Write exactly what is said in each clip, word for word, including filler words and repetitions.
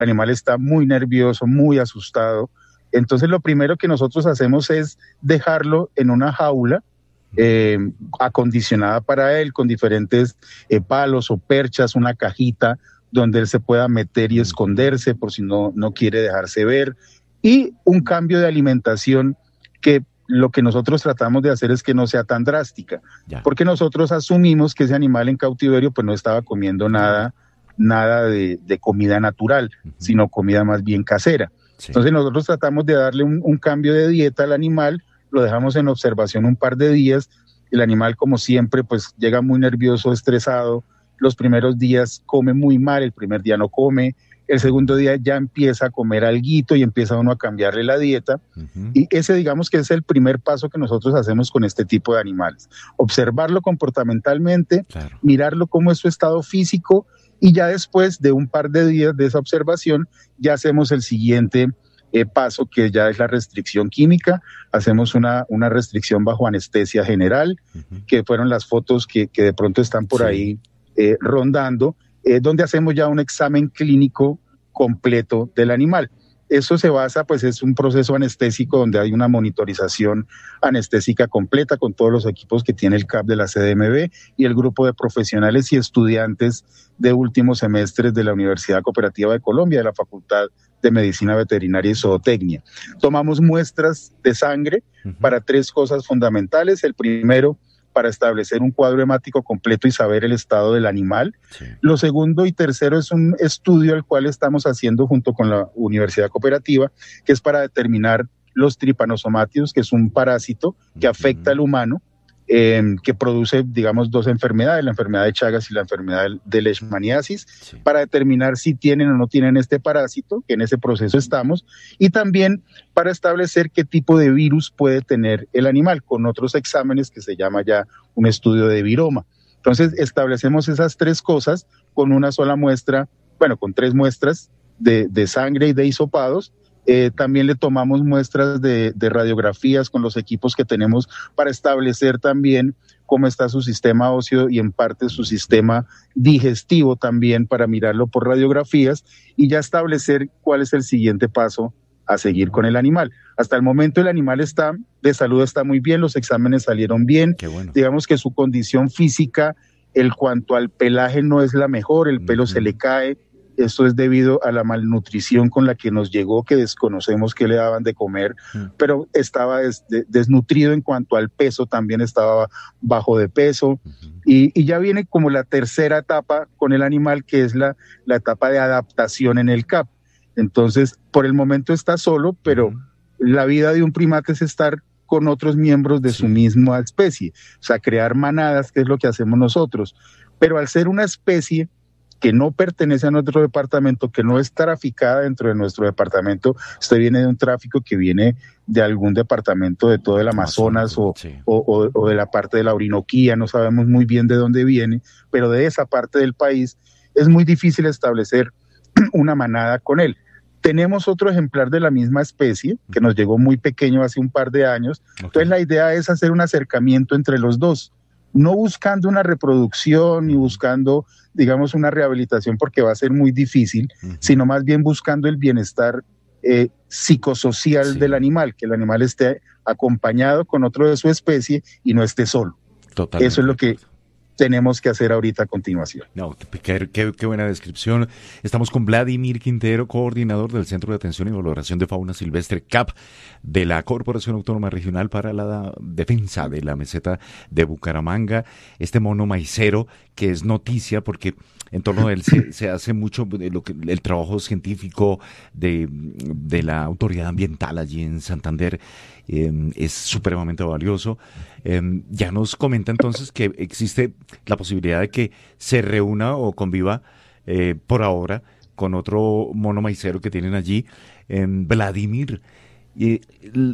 animal está muy nervioso, muy asustado. Entonces lo primero que nosotros hacemos es dejarlo en una jaula eh, acondicionada para él, con diferentes eh, palos o perchas, una cajita donde él se pueda meter y esconderse por si no, no quiere dejarse ver, y un cambio de alimentación que lo que nosotros tratamos de hacer es que no sea tan drástica, ya. Porque nosotros asumimos que ese animal en cautiverio pues no estaba comiendo nada, nada de, de comida natural, uh-huh. sino comida más bien casera. Sí. Entonces nosotros tratamos de darle un, un cambio de dieta al animal, lo dejamos en observación un par de días, el animal como siempre pues llega muy nervioso, estresado, los primeros días come muy mal, el primer día no come, el segundo día ya empieza a comer alguito y empieza uno a cambiarle la dieta, uh-huh. y ese digamos que es el primer paso que nosotros hacemos con este tipo de animales, observarlo comportamentalmente, claro. mirarlo cómo es su estado físico, y ya después de un par de días de esa observación ya hacemos el siguiente eh, paso, que ya es la restricción química. Hacemos una, una restricción bajo anestesia general, uh-huh. que fueron las fotos que, que de pronto están por sí. ahí eh, rondando, eh, donde hacemos ya un examen clínico completo del animal. Eso se basa, pues es un proceso anestésico donde hay una monitorización anestésica completa con todos los equipos que tiene el C A P de la C D M B y el grupo de profesionales y estudiantes de últimos semestres de la Universidad Cooperativa de Colombia, de la Facultad de Medicina Veterinaria y Zootecnia. Tomamos muestras de sangre uh-huh. para tres cosas fundamentales. El primero, para establecer un cuadro hemático completo y saber el estado del animal. Sí. Lo segundo y tercero es un estudio al cual estamos haciendo junto con la Universidad Cooperativa, que es para determinar los tripanosomátidos, que es un parásito que uh-huh. afecta al humano, eh, que produce, digamos, dos enfermedades, la enfermedad de Chagas y la enfermedad de leishmaniasis, sí. para determinar si tienen o no tienen este parásito, que en ese proceso estamos, y también para establecer qué tipo de virus puede tener el animal, con otros exámenes que se llama ya un estudio de viroma. Entonces, establecemos esas tres cosas con una sola muestra, bueno, con tres muestras de, de sangre y de hisopados. Eh, también le tomamos muestras de, de radiografías con los equipos que tenemos para establecer también cómo está su sistema óseo y en parte su sistema digestivo también, para mirarlo por radiografías y ya establecer cuál es el siguiente paso a seguir con el animal. Hasta el momento el animal está de salud, está muy bien, los exámenes salieron bien. Qué bueno. Digamos que su condición física, en cuanto al pelaje, no es la mejor, el pelo uh-huh. se le cae. Esto es debido a la malnutrición con la que nos llegó, que desconocemos qué le daban de comer, mm. pero estaba des, de, desnutrido en cuanto al peso, también estaba bajo de peso, uh-huh. y, y ya viene como la tercera etapa con el animal, que es la, la etapa de adaptación en el C A P. Entonces, por el momento está solo, pero uh-huh. la vida de un primate es estar con otros miembros de sí. su misma especie, o sea, crear manadas, que es lo que hacemos nosotros, pero al ser una especie que no pertenece a nuestro departamento, que no es traficada dentro de nuestro departamento, usted viene de un tráfico que viene de algún departamento de todo el Amazonas o, sí. o, o, o de la parte de la Orinoquía, no sabemos muy bien de dónde viene, pero de esa parte del país es muy difícil establecer una manada con él. Tenemos otro ejemplar de la misma especie, que nos llegó muy pequeño hace un par de años, okay. entonces la idea es hacer un acercamiento entre los dos, no buscando una reproducción ni buscando, digamos, una rehabilitación, porque va a ser muy difícil, uh-huh. sino más bien buscando el bienestar eh, psicosocial sí. del animal, que el animal esté acompañado con otro de su especie y no esté solo. Totalmente. Eso es lo que tenemos que hacer ahorita a continuación. No, qué, qué, qué buena descripción. Estamos con Vladimir Quintero, coordinador del Centro de Atención y Valoración de Fauna Silvestre, C A P, de la Corporación Autónoma Regional para la Defensa de la Meseta de Bucaramanga. Este mono maicero que es noticia porque en torno a él se, se hace mucho de lo que, el trabajo científico de, de la autoridad ambiental allí en Santander. Eh, es supremamente valioso. Eh, ya nos comenta entonces que existe la posibilidad de que se reúna o conviva eh, por ahora con otro mono maicero que tienen allí, eh, Vladimir. Eh, el,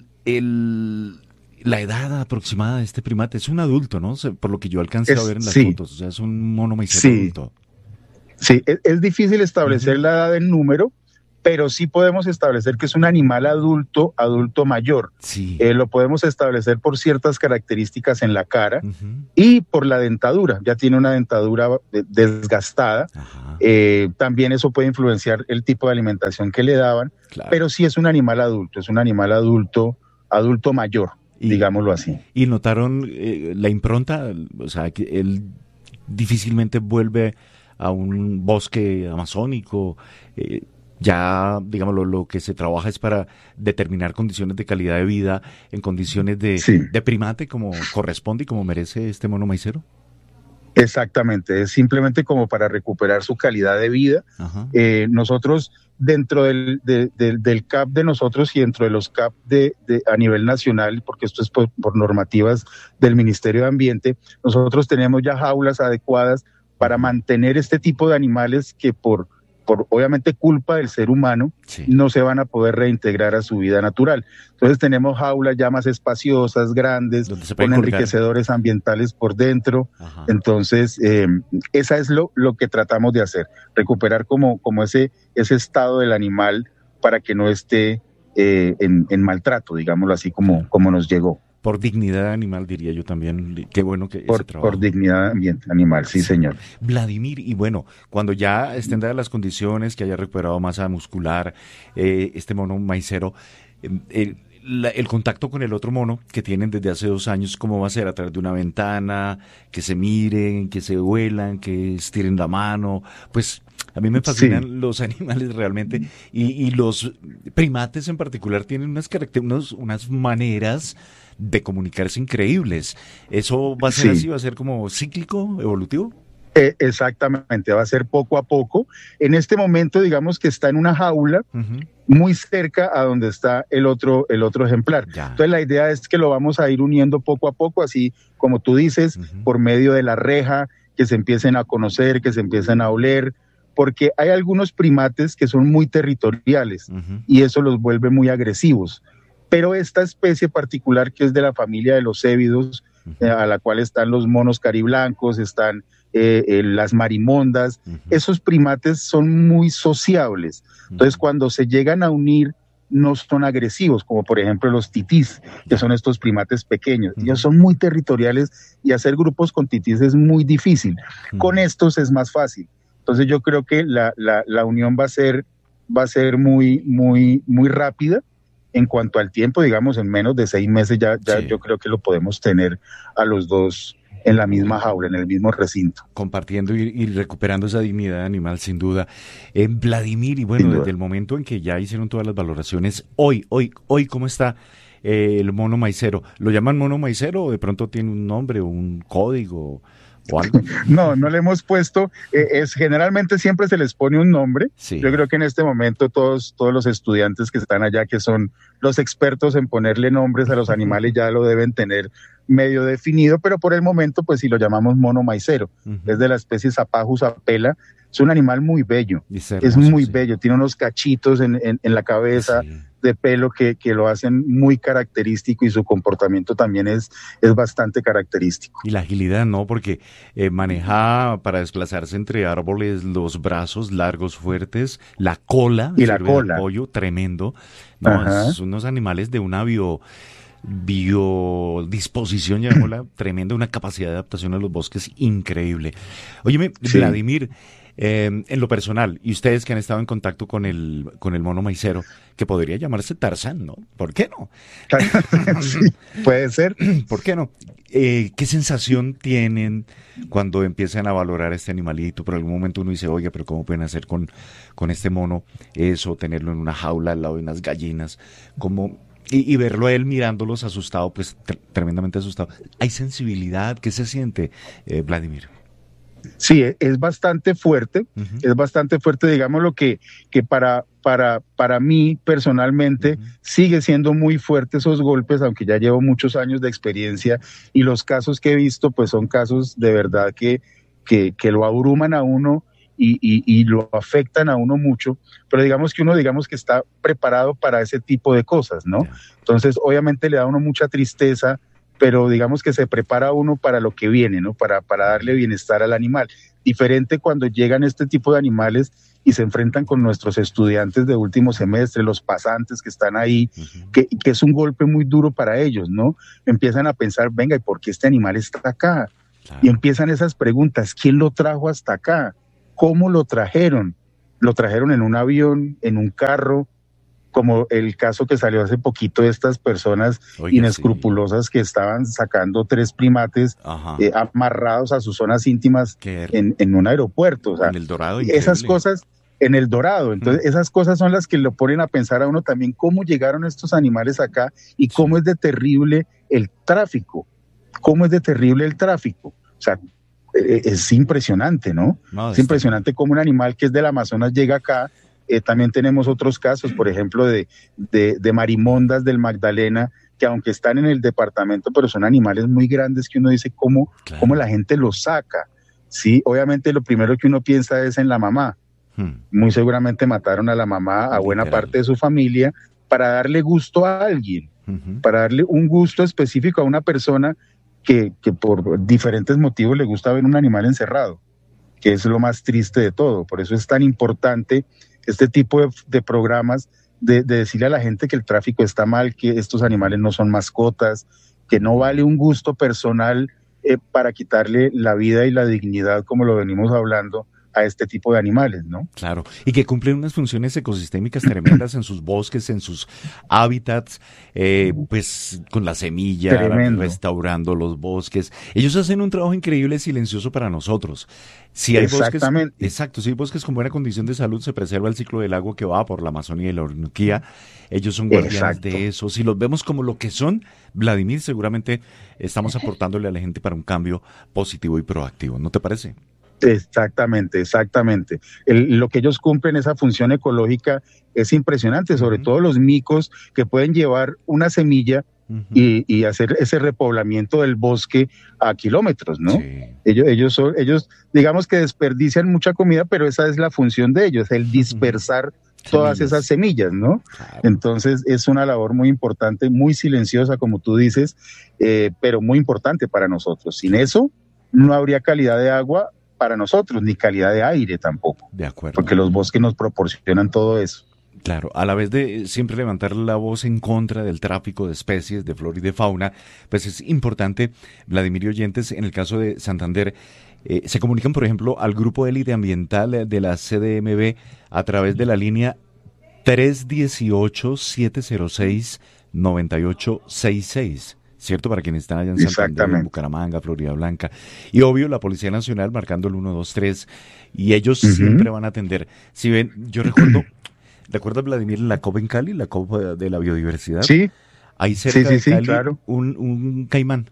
el, la edad aproximada de este primate es un adulto, ¿no? Por lo que yo alcancé es, a ver en las sí. fotos, o sea, es un mono maicero sí. adulto. Sí, es, es difícil establecer uh-huh. la edad en número, pero sí podemos establecer que es un animal adulto, adulto mayor. Sí. Eh, lo podemos establecer por ciertas características en la cara Uh-huh. y por la dentadura. Ya tiene una dentadura desgastada. Eh, también eso puede influenciar el tipo de alimentación que le daban, claro. Pero sí es un animal adulto, es un animal adulto, adulto mayor, y, digámoslo así. ¿Y notaron eh, la impronta? O sea, que él difícilmente vuelve a un bosque amazónico. Eh, ya, digamos, lo, lo que se trabaja es para determinar condiciones de calidad de vida en condiciones de, sí. de primate, como corresponde y como merece este mono maicero. Exactamente, es simplemente como para recuperar su calidad de vida. Eh, nosotros, dentro del, de, de, del C A P de nosotros y dentro de los C A P de, de, a nivel nacional, porque esto es por, por normativas del Ministerio de Ambiente, nosotros tenemos ya jaulas adecuadas para mantener este tipo de animales que por, por obviamente culpa del ser humano, sí. no se van a poder reintegrar a su vida natural. Entonces tenemos jaulas ya más espaciosas, grandes, con enriquecedores ambientales por dentro. Ajá. Entonces, eh, esa es lo, lo que tratamos de hacer, recuperar como, como ese, ese estado del animal para que no esté eh, en, en maltrato, digámoslo así, como, como nos llegó. Por dignidad animal, diría yo también. Qué bueno que por, ese trabajo. Por dignidad animal, sí, sí, señor. Vladimir, y bueno, cuando ya estén dadas las condiciones, que haya recuperado masa muscular, eh, este mono maicero, eh, el, la, el contacto con el otro mono que tienen desde hace dos años, ¿cómo va a ser? ¿A través de una ventana? ¿Que se miren, que se huelan, que estiren la mano? Pues a mí me fascinan sí. los animales realmente, y, y los primates en particular tienen unas, unas, unas maneras de comunicarse increíbles. ¿Eso va a ser sí. así? ¿Va a ser como cíclico, evolutivo? Eh, exactamente, va a ser poco a poco. En este momento, digamos que está en una jaula uh-huh. muy cerca a donde está el otro, el otro ejemplar. Ya. Entonces la idea es que lo vamos a ir uniendo poco a poco, así como tú dices, uh-huh. por medio de la reja, que se empiecen a conocer, que se empiecen a oler, porque hay algunos primates que son muy territoriales uh-huh. y eso los vuelve muy agresivos. Pero esta especie particular, que es de la familia de los cébidos, uh-huh. eh, a la cual están los monos cariblancos, están eh, eh, las marimondas, uh-huh. esos primates son muy sociables. Uh-huh. Entonces, cuando se llegan a unir, no son agresivos, como por ejemplo los titís, que son estos primates pequeños. Uh-huh. Ellos son muy territoriales y hacer grupos con titís es muy difícil. Uh-huh. Con estos es más fácil. Entonces, yo creo que la, la, la unión va a ser, va a ser muy, muy, muy rápida. En cuanto al tiempo, digamos, en menos de seis meses ya, ya sí. yo creo que lo podemos tener a los dos en la misma jaula, en el mismo recinto. Compartiendo y, y recuperando esa dignidad animal, sin duda. Eh, Vladimir, y bueno, desde el momento en que ya hicieron todas las valoraciones, hoy, hoy, hoy, ¿cómo está eh, el mono maicero? ¿Lo llaman mono maicero o de pronto tiene un nombre o un código? ¿O algo? No, no le hemos puesto, eh, es generalmente siempre se les pone un nombre. Sí. Yo creo que en este momento todos, todos los estudiantes que están allá, que son los expertos en ponerle nombres a los animales, ya lo deben tener medio definido, pero por el momento, pues si lo llamamos mono maicero, uh-huh. es de la especie Zapajus apela, es un animal muy bello, hermoso, es muy sí. bello, tiene unos cachitos en, en, en la cabeza, sí. de pelo que, que lo hacen muy característico y su comportamiento también es, es bastante característico. Y la agilidad, ¿no? Porque eh, maneja para desplazarse entre árboles los brazos largos, fuertes, la cola, y la cola. De apoyo, tremendo. No, son unos animales de una bio... biodisposición, llamémosla, tremenda, una capacidad de adaptación a los bosques increíble. Óyeme, sí. Vladimir, eh, en lo personal, y ustedes que han estado en contacto con el con el mono maicero, que podría llamarse Tarzán, ¿no? ¿Por qué no? Sí, puede ser. ¿Por qué no? Eh, ¿Qué sensación tienen cuando empiezan a valorar a este animalito? Por algún momento uno dice, oye, pero ¿cómo pueden hacer con, con este mono eso, tenerlo en una jaula al lado de unas gallinas? ¿Cómo...? Y, y verlo a él mirándolos asustado, pues tre- tremendamente asustado. ¿Hay sensibilidad? ¿Qué se siente, eh, Vladimir? Sí, es bastante fuerte, uh-huh. es bastante fuerte, digamos lo que, que para, para, para mí personalmente uh-huh. sigue siendo muy fuerte esos golpes, aunque ya llevo muchos años de experiencia y los casos que he visto pues son casos de verdad que, que, que lo abruman a uno y, y, y lo afectan a uno mucho, pero digamos que uno digamos que está preparado para ese tipo de cosas, ¿no? Yeah. Entonces obviamente le da a uno mucha tristeza, pero digamos que se prepara uno para lo que viene, ¿no? Para, para darle bienestar al animal. Diferente cuando llegan este tipo de animales y se enfrentan con nuestros estudiantes de último semestre, los pasantes que están ahí, uh-huh. que, que es un golpe muy duro para ellos, ¿no? Empiezan a pensar, venga, ¿y por qué este animal está acá? Claro. Y empiezan esas preguntas, ¿quién lo trajo hasta acá? ¿Cómo lo trajeron? ¿Lo trajeron en un avión, en un carro? Como el caso que salió hace poquito de estas personas Oiga, inescrupulosas sí. que estaban sacando tres primates eh, amarrados a sus zonas íntimas en, en un aeropuerto. O sea, en El Dorado. Esas cosas, en El Dorado. Entonces, mm. esas cosas son las que lo ponen a pensar a uno también cómo llegaron estos animales acá y cómo sí. es de terrible el tráfico. Cómo es de terrible el tráfico. O sea, eh, es impresionante, ¿no? no es impresionante cómo un animal que es del Amazonas llega acá. Eh, también tenemos otros casos, por ejemplo, de, de, de marimondas del Magdalena, que aunque están en el departamento, pero son animales muy grandes que uno dice cómo, claro. cómo la gente los saca. Sí, obviamente lo primero que uno piensa es en la mamá. Hmm. Muy seguramente mataron a la mamá, a buena Literal. parte de su familia, para darle gusto a alguien, uh-huh. para darle un gusto específico a una persona que, que por diferentes motivos le gusta ver un animal encerrado, que es lo más triste de todo. Por eso es tan importante este tipo de, de programas de, de decirle a la gente que el tráfico está mal, que estos animales no son mascotas, que no vale un gusto personal eh, para quitarle la vida y la dignidad, como lo venimos hablando, a este tipo de animales, ¿no? Claro, y que cumplen unas funciones ecosistémicas tremendas en sus bosques, en sus hábitats, eh, pues con la semilla, Tremendo. restaurando los bosques. Ellos hacen un trabajo increíble, silencioso para nosotros. Si hay Exactamente. Bosques, exacto, si hay bosques con buena condición de salud, se preserva el ciclo del agua que va por la Amazonía y la Orinoquía. Ellos son guardianes exacto. de eso. Si los vemos como lo que son, Vladimir, seguramente estamos aportándole a la gente para un cambio positivo y proactivo. ¿No te parece? Exactamente, exactamente. El, lo que ellos cumplen, esa función ecológica, es impresionante, sobre uh-huh. todo los micos que pueden llevar una semilla uh-huh. y, y hacer ese repoblamiento del bosque a kilómetros, ¿no? Sí. Ellos, ellos, son, ellos, digamos que desperdician mucha comida, pero esa es la función de ellos, el dispersar uh-huh. todas semillas. esas semillas, ¿no? Claro. Entonces es una labor muy importante, muy silenciosa, como tú dices, eh, pero muy importante para nosotros. Sin eso, no habría calidad de agua para nosotros, ni calidad de aire tampoco. De acuerdo. Porque los bosques nos proporcionan todo eso. Claro, a la vez de siempre levantar la voz en contra del tráfico de especies, de flora y de fauna, pues es importante, Vladimir y oyentes, en el caso de Santander, eh, se comunican, por ejemplo, al Grupo Élite Ambiental de la C D M B a través de la línea tres uno ocho, siete cero seis, nueve ocho seis seis. ¿Cierto? Para quienes están allá en Santander, en Bucaramanga, Florida Blanca. Y obvio, la Policía Nacional marcando el uno dos tres. Y ellos uh-huh. siempre van a atender. Si ven, yo recuerdo, ¿recuerdas, Vladimir, la COP en Cali, la COP de la biodiversidad? Sí. Ahí cerca sí, sí, de Cali, sí, claro. un, un caimán.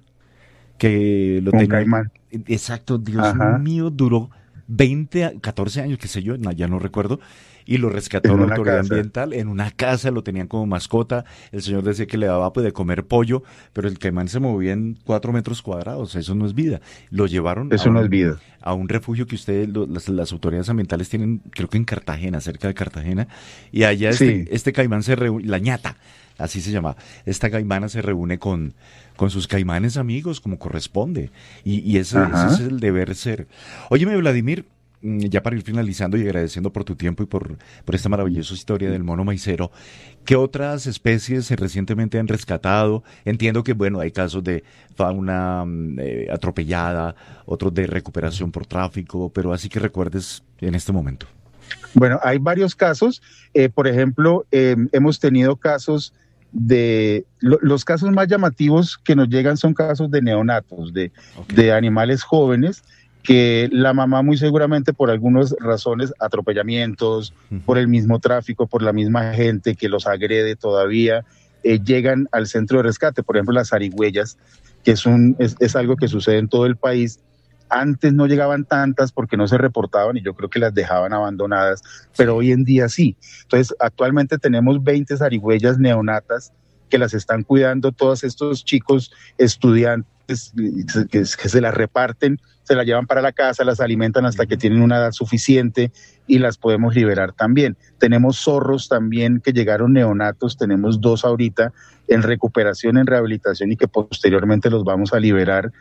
Que lo un tenía. caimán. Exacto, Dios Ajá. mío, duró veinte, catorce años, qué sé yo, ya no recuerdo. Y lo rescató la autoridad casa. ambiental en una casa, lo tenían como mascota. El señor decía que le daba pues, de comer pollo, pero el caimán se movía en cuatro metros cuadrados. Eso no es vida. Lo llevaron Eso a, no un, es vida. a un refugio que ustedes, lo, las, las autoridades ambientales tienen, creo que en Cartagena, cerca de Cartagena. Y allá este, sí. este caimán se reúne, la ñata, así se llama. Esta caimana se reúne con, con sus caimanes amigos, como corresponde. Y, y ese, ese es el deber ser. Óyeme, Vladimir, ya para ir finalizando y agradeciendo por tu tiempo y por, por esta maravillosa historia del mono maicero, ¿qué otras especies recientemente han rescatado? Entiendo que, bueno, hay casos de fauna eh, atropellada, otros de recuperación por tráfico, pero así que recuerdes en este momento. Bueno, hay varios casos. Eh, por ejemplo, eh, hemos tenido casos de... Lo, los casos más llamativos que nos llegan son casos de neonatos, de, okay. de animales jóvenes, que la mamá muy seguramente por algunas razones, atropellamientos, uh-huh. por el mismo tráfico, por la misma gente que los agrede todavía, eh, llegan al centro de rescate. Por ejemplo, las zarigüeyas, que es, un, es, es algo que sucede en todo el país. Antes no llegaban tantas porque no se reportaban y yo creo que las dejaban abandonadas, pero hoy en día sí. Entonces, actualmente tenemos veinte zarigüeyas neonatas que las están cuidando todos estos chicos estudiantes que, que se las reparten, se las llevan para la casa, las alimentan hasta que tienen una edad suficiente y las podemos liberar también. Tenemos zorros también que llegaron neonatos, tenemos dos ahorita en recuperación, en rehabilitación y que posteriormente los vamos a liberar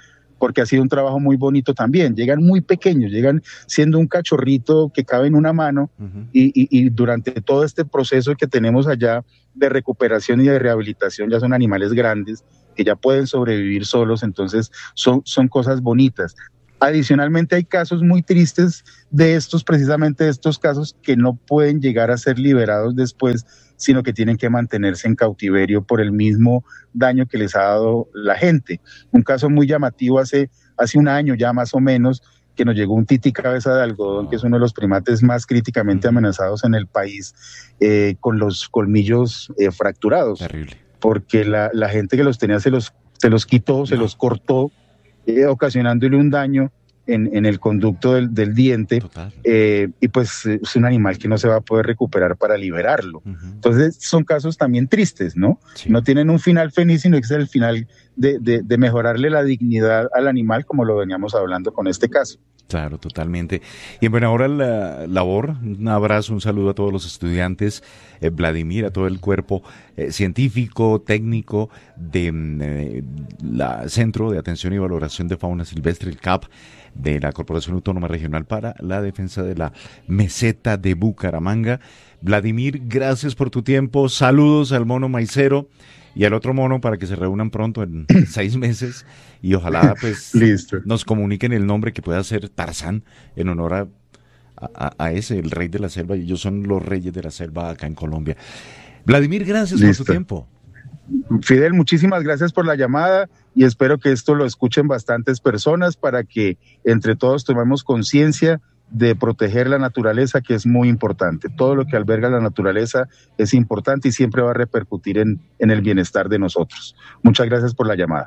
porque ha sido un trabajo muy bonito también. Llegan muy pequeños, llegan siendo un cachorrito que cabe en una mano, uh-huh. y, y, y durante todo este proceso que tenemos allá de recuperación y de rehabilitación ya son animales grandes que ya pueden sobrevivir solos, entonces son, son cosas bonitas. Adicionalmente hay casos muy tristes de estos, precisamente de estos casos que no pueden llegar a ser liberados después, sino que tienen que mantenerse en cautiverio por el mismo daño que les ha dado la gente. Un caso muy llamativo hace, hace un año ya más o menos, que nos llegó un tití cabeza de algodón, que es uno de los primates más críticamente amenazados en el país, eh, con los colmillos eh, fracturados. Terrible. Porque la, la gente que los tenía se los, se los quitó, no. se los cortó, eh, ocasionándole un daño en, en el conducto del, del diente, eh, y pues es un animal que no se va a poder recuperar para liberarlo. Uh-huh. Entonces son casos también tristes, ¿no? Sí. No tienen un final feliz, sino que es el final de, de, de mejorarle la dignidad al animal, como lo veníamos hablando con este caso. Claro, totalmente. Y bueno, ahora la labor, un abrazo, un saludo a todos los estudiantes, eh, Vladimir, a todo el cuerpo eh, científico, técnico de eh, la Centro de Atención y Valoración de Fauna Silvestre, el C A P, de la Corporación Autónoma Regional para la Defensa de la Meseta de Bucaramanga. Vladimir, gracias por tu tiempo, saludos al mono maicero y al otro mono para que se reúnan pronto en seis meses y ojalá pues Listo. Nos comuniquen el nombre que pueda ser Tarzán en honor a, a, a ese, el rey de la selva, y ellos son los reyes de la selva acá en Colombia. Vladimir, gracias Listo. Por tu tiempo. Fidel, muchísimas gracias por la llamada y espero que esto lo escuchen bastantes personas para que entre todos tomemos conciencia de proteger la naturaleza, que es muy importante. Todo lo que alberga la naturaleza es importante y siempre va a repercutir en, en el bienestar de nosotros. Muchas gracias por la llamada.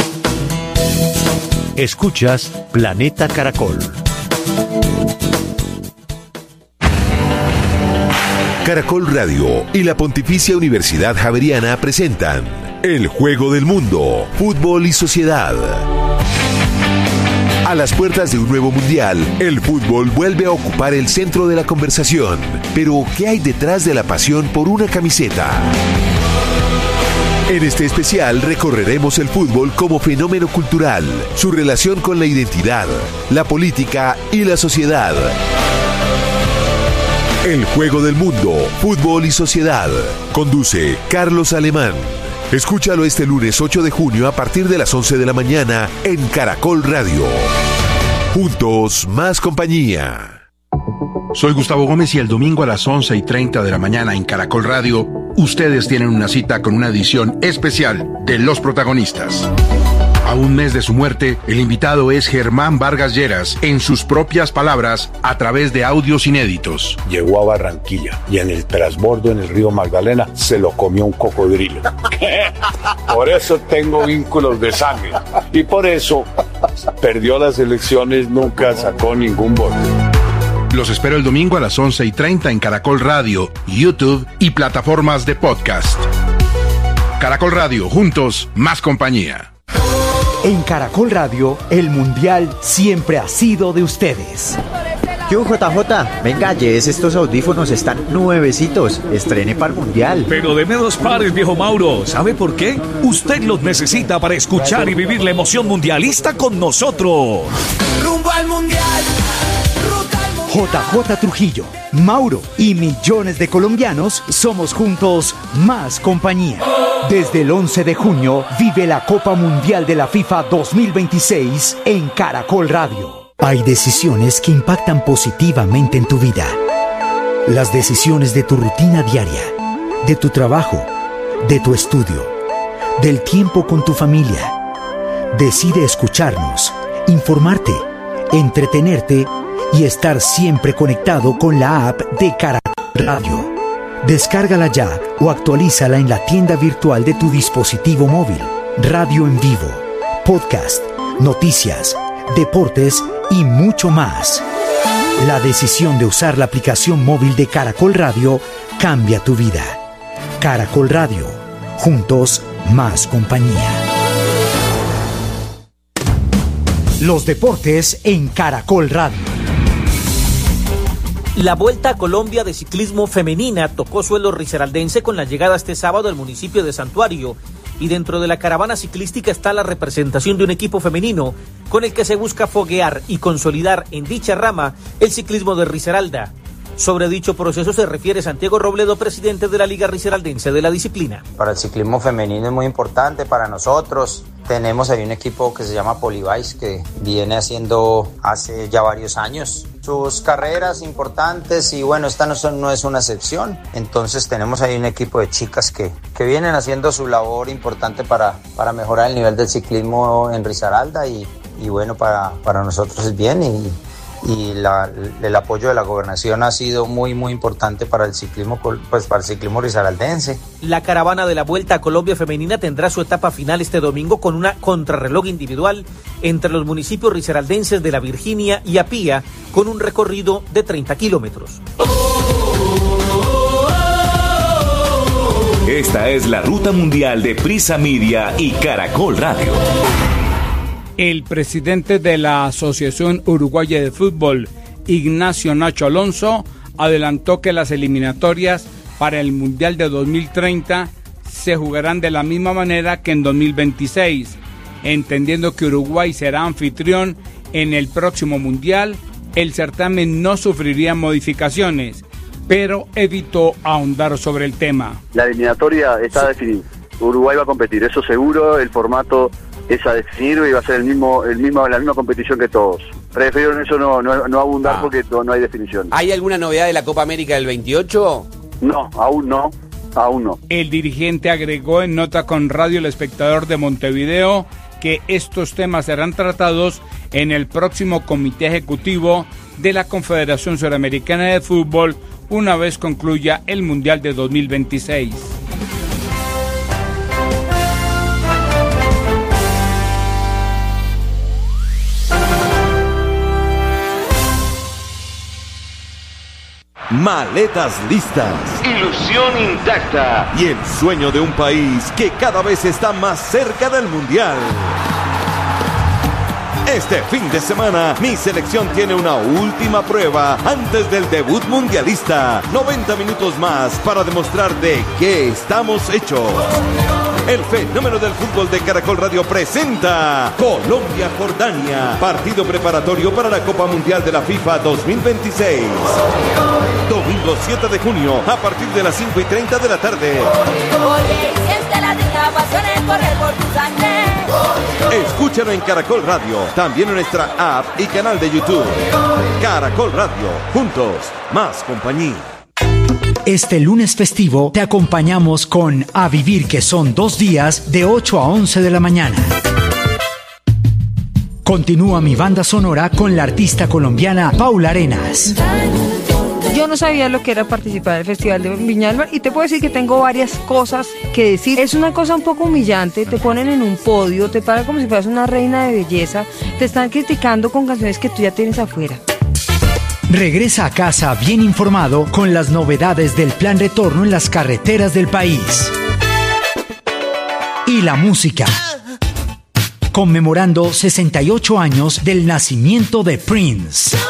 Escuchas Planeta Caracol. Caracol Radio y la Pontificia Universidad Javeriana presentan El Juego del Mundo, Fútbol y Sociedad. A las puertas de un nuevo mundial, el fútbol vuelve a ocupar el centro de la conversación. Pero, ¿qué hay detrás de la pasión por una camiseta? En este especial recorreremos el fútbol como fenómeno cultural, su relación con la identidad, la política y la sociedad. El Juego del Mundo, Fútbol y Sociedad. Conduce Carlos Alemán. Escúchalo este lunes ocho de junio a partir de las once de la mañana en Caracol Radio. Juntos, más compañía. Soy Gustavo Gómez y el domingo a las once y treinta de la mañana en Caracol Radio, ustedes tienen una cita con una edición especial de Los Protagonistas. A un mes de su muerte, el invitado es Germán Vargas Lleras, en sus propias palabras, a través de audios inéditos. Llegó a Barranquilla y en el transbordo en el río Magdalena se lo comió un cocodrilo. Por eso tengo vínculos de sangre y por eso perdió las elecciones, nunca sacó ningún voto. Los espero el domingo a las once y treinta en Caracol Radio, YouTube y plataformas de podcast. Caracol Radio, juntos, más compañía. En Caracol Radio, el Mundial siempre ha sido de ustedes. Yo, J J, venga, llévese estos audífonos, están nuevecitos, estrene para el Mundial. Pero deme dos pares, viejo Mauro, ¿sabe por qué? Usted los necesita para escuchar y vivir la emoción mundialista con nosotros. Rumbo al Mundial. J J Trujillo, Mauro y millones de colombianos somos juntos más compañía. Desde el once de junio vive la Copa Mundial de la FIFA dos mil veintiséis en Caracol Radio. Hay decisiones que impactan positivamente en tu vida. Las decisiones de tu rutina diaria, de tu trabajo, de tu estudio, del tiempo con tu familia. Decide escucharnos, informarte, entretenerte y estar siempre conectado con la app de Caracol Radio. Descárgala ya o actualízala en la tienda virtual de tu dispositivo móvil. Radio en vivo, podcast, noticias, deportes y mucho más. La decisión de usar la aplicación móvil de Caracol Radio cambia tu vida. Caracol Radio, juntos más compañía. Los deportes en Caracol Radio. La Vuelta a Colombia de ciclismo femenina tocó suelo risaraldense con la llegada este sábado al municipio de Santuario y dentro de la caravana ciclística está la representación de un equipo femenino con el que se busca foguear y consolidar en dicha rama el ciclismo de Risaralda. Sobre dicho proceso se refiere Santiago Robledo, presidente de la Liga Risaraldense de la disciplina. Para el ciclismo femenino es muy importante para nosotros. Tenemos ahí un equipo que se llama Polybikes que viene haciendo hace ya varios años sus carreras importantes y bueno, esta no, son, no es una excepción. Entonces tenemos ahí un equipo de chicas que, que vienen haciendo su labor importante para, para mejorar el nivel del ciclismo en Risaralda y, y bueno, para, para nosotros es bien y y la, el apoyo de la gobernación ha sido muy muy importante para el ciclismo, pues para el ciclismo risaraldense. La caravana de la Vuelta a Colombia femenina tendrá su etapa final este domingo con una contrarreloj individual entre los municipios risaraldenses de La Virginia y Apía, con un recorrido de treinta kilómetros. Esta es la ruta mundial de Prisa Media y Caracol Radio. El presidente de la Asociación Uruguaya de Fútbol, Ignacio Nacho Alonso, adelantó que las eliminatorias para el Mundial de dos mil treinta se jugarán de la misma manera que en dos mil veintiséis, entendiendo que Uruguay será anfitrión en el próximo Mundial. El certamen no sufriría modificaciones, pero evitó ahondar sobre el tema. La eliminatoria está sí. definida. Uruguay va a competir, eso seguro. El formato es a definir y va a ser el mismo, el mismo, la misma competición que todos. Prefiero en eso no, no, no abundar ah. porque no, no hay definición. ¿Hay alguna novedad de la Copa América del veintiocho? No, aún no, aún no. El dirigente agregó en nota con Radio El Espectador de Montevideo que estos temas serán tratados en el próximo Comité Ejecutivo de la Confederación Suramericana de Fútbol una vez concluya el Mundial de dos mil veintiséis. Maletas listas, ilusión intacta y el sueño de un país que cada vez está más cerca del Mundial. Este fin de semana, mi selección tiene una última prueba antes del debut mundialista. noventa minutos más para demostrar de qué estamos hechos. El fenómeno del fútbol de Caracol Radio presenta Colombia-Jordania, partido preparatorio para la Copa Mundial de la FIFA dos mil veintiséis. Domingo siete de junio, a partir de las cinco y treinta de la tarde. Escúchalo en Caracol Radio, también en nuestra app y canal de YouTube. Caracol Radio, juntos, más compañía. Este lunes festivo te acompañamos con A Vivir, que son dos días de ocho a once de la mañana. Continúa mi banda sonora con la artista colombiana Paula Arenas. Yo no sabía lo que era participar del Festival de Viña del Mar y te puedo decir que tengo varias cosas que decir. Es una cosa un poco humillante, te ponen en un podio, te paran como si fueras una reina de belleza, te están criticando con canciones que tú ya tienes afuera. Regresa a casa bien informado con las novedades del plan retorno en las carreteras del país. Y la música. Conmemorando sesenta y ocho años del nacimiento de Prince.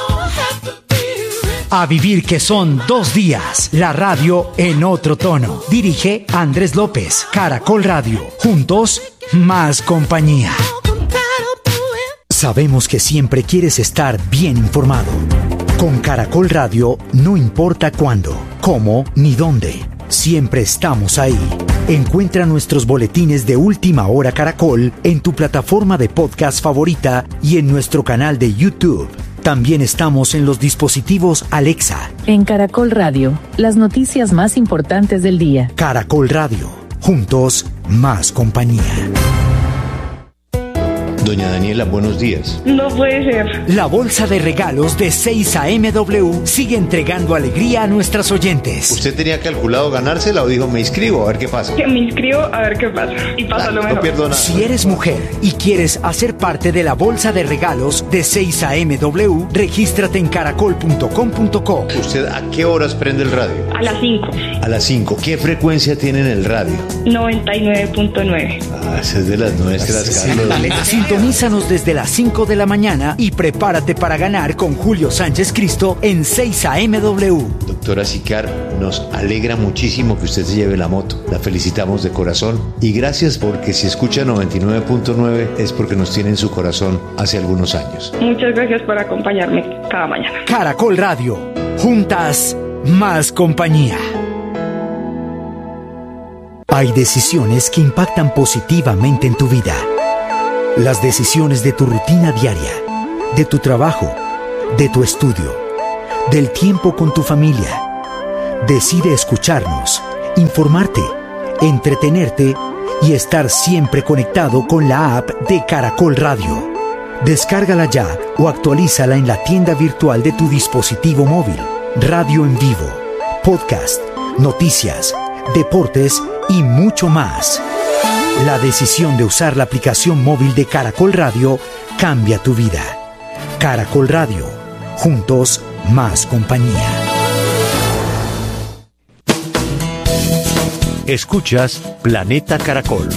A Vivir, que son dos días. La radio en otro tono. Dirige Andrés López. Caracol Radio. Juntos, más compañía. Sabemos que siempre quieres estar bien informado. Con Caracol Radio, no importa cuándo, cómo ni dónde. Siempre estamos ahí. Encuentra nuestros boletines de Última Hora Caracol en tu plataforma de podcast favorita y en nuestro canal de YouTube. También estamos en los dispositivos Alexa. En Caracol Radio, las noticias más importantes del día. Caracol Radio, juntos, más compañía. Doña Daniela, buenos días. No puede ser. La bolsa de regalos de seis A M W sigue entregando alegría a nuestras oyentes. ¿Usted tenía calculado ganársela o dijo me inscribo a ver qué pasa? Que me inscribo a ver qué pasa. Y pasa Dale, lo mejor. No pierdo nada. Si eres mujer y quieres hacer parte de la bolsa de regalos de seis A M W, regístrate en caracol punto com punto co. ¿Usted a qué horas prende el radio? A las cinco. A las cinco. ¿Qué frecuencia tiene en el radio? noventa y nueve punto nueve. Ah, esa es de las nuestras, sí, Carlos. Dale, Sintonízanos desde las cinco de la mañana y prepárate para ganar con Julio Sánchez Cristo en seis A M W. Doctora Sicar, nos alegra muchísimo que usted se lleve la moto. La felicitamos de corazón y gracias porque si escucha noventa y nueve punto nueve es porque nos tiene en su corazón hace algunos años. Muchas gracias por acompañarme cada mañana. Caracol Radio. Juntas, más compañía. Hay decisiones que impactan positivamente en tu vida. Las decisiones de tu rutina diaria, de tu trabajo, de tu estudio, del tiempo con tu familia. Decide escucharnos, informarte, entretenerte y estar siempre conectado con la app de Caracol Radio. Descárgala ya o actualízala en la tienda virtual de tu dispositivo móvil. Radio en vivo, podcast, noticias, deportes y mucho más. La decisión de usar la aplicación móvil de Caracol Radio cambia tu vida. Caracol Radio. Juntos, más compañía. Escuchas Planeta Caracol.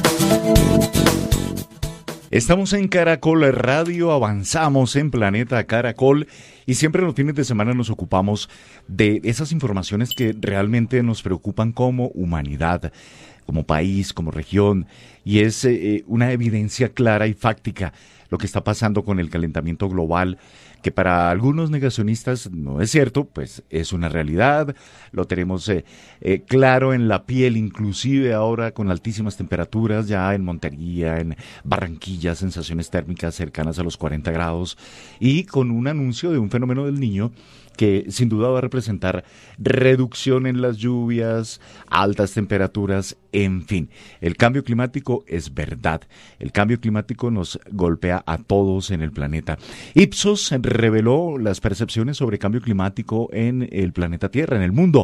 Estamos en Caracol Radio, avanzamos en Planeta Caracol y siempre los fines de semana nos ocupamos de esas informaciones que realmente nos preocupan como humanidad, como país, como región, y es eh, una evidencia clara y fáctica lo que está pasando con el calentamiento global, que para algunos negacionistas no es cierto, pues es una realidad, lo tenemos eh, eh, claro en la piel, inclusive ahora con altísimas temperaturas, ya en Montería, en Barranquilla, sensaciones térmicas cercanas a los cuarenta grados, y con un anuncio de un fenómeno del Niño que sin duda va a representar reducción en las lluvias, altas temperaturas, en fin. El cambio climático es verdad. El cambio climático nos golpea a todos en el planeta. Ipsos reveló las percepciones sobre cambio climático en el planeta Tierra, en el mundo.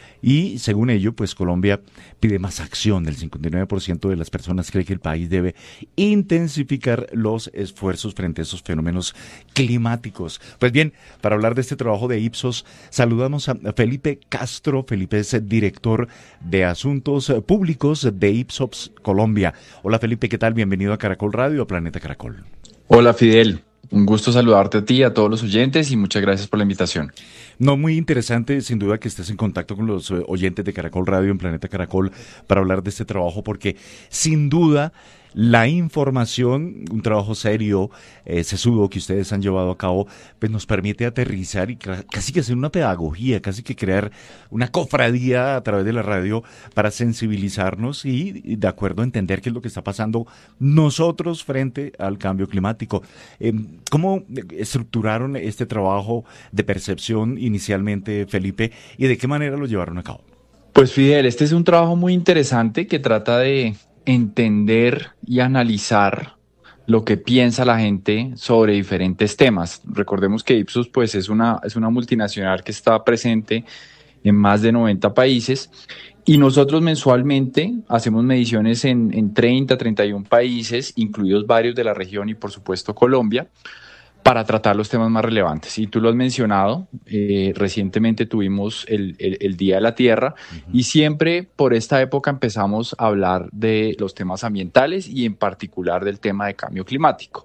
Y según ello, pues Colombia pide más acción. El cincuenta y nueve por ciento de las personas cree que el país debe intensificar los esfuerzos frente a esos fenómenos climáticos. Pues bien, para hablar de este trabajo de Ipsos, saludamos a Felipe Castro. Felipe es director de Asuntos Públicos de Ipsos Colombia. Hola Felipe, ¿qué tal? Bienvenido a Caracol Radio, a Planeta Caracol. Hola Fidel. Un gusto saludarte a ti, a todos los oyentes y muchas gracias por la invitación. No, muy interesante, sin duda, que estés en contacto con los oyentes de Caracol Radio en Planeta Caracol para hablar de este trabajo, porque sin duda la información, un trabajo serio, eh, sesudo que ustedes han llevado a cabo, pues nos permite aterrizar y casi que hacer una pedagogía, casi que crear una cofradía a través de la radio para sensibilizarnos y, y de acuerdo a entender qué es lo que está pasando nosotros frente al cambio climático. Eh, ¿Cómo estructuraron este trabajo de percepción inicialmente, Felipe, y de qué manera lo llevaron a cabo? Pues Fidel, este es un trabajo muy interesante que trata de entender y analizar lo que piensa la gente sobre diferentes temas. Recordemos que Ipsos pues es una, es una multinacional que está presente en más de noventa países y nosotros mensualmente hacemos mediciones en, en treinta, treinta y uno países, incluidos varios de la región y por supuesto Colombia, para tratar los temas más relevantes. Y tú lo has mencionado, eh, recientemente tuvimos el, el, el Día de la Tierra uh-huh. y siempre por esta época empezamos a hablar de los temas ambientales y en particular del tema de cambio climático.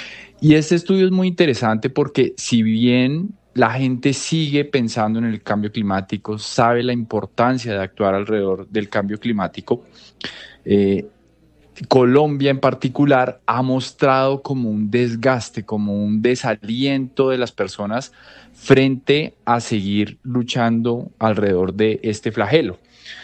Y este estudio es muy interesante porque si bien la gente sigue pensando en el cambio climático, sabe la importancia de actuar alrededor del cambio climático, eh, Colombia en particular ha mostrado como un desgaste, como un desaliento de las personas frente a seguir luchando alrededor de este flagelo.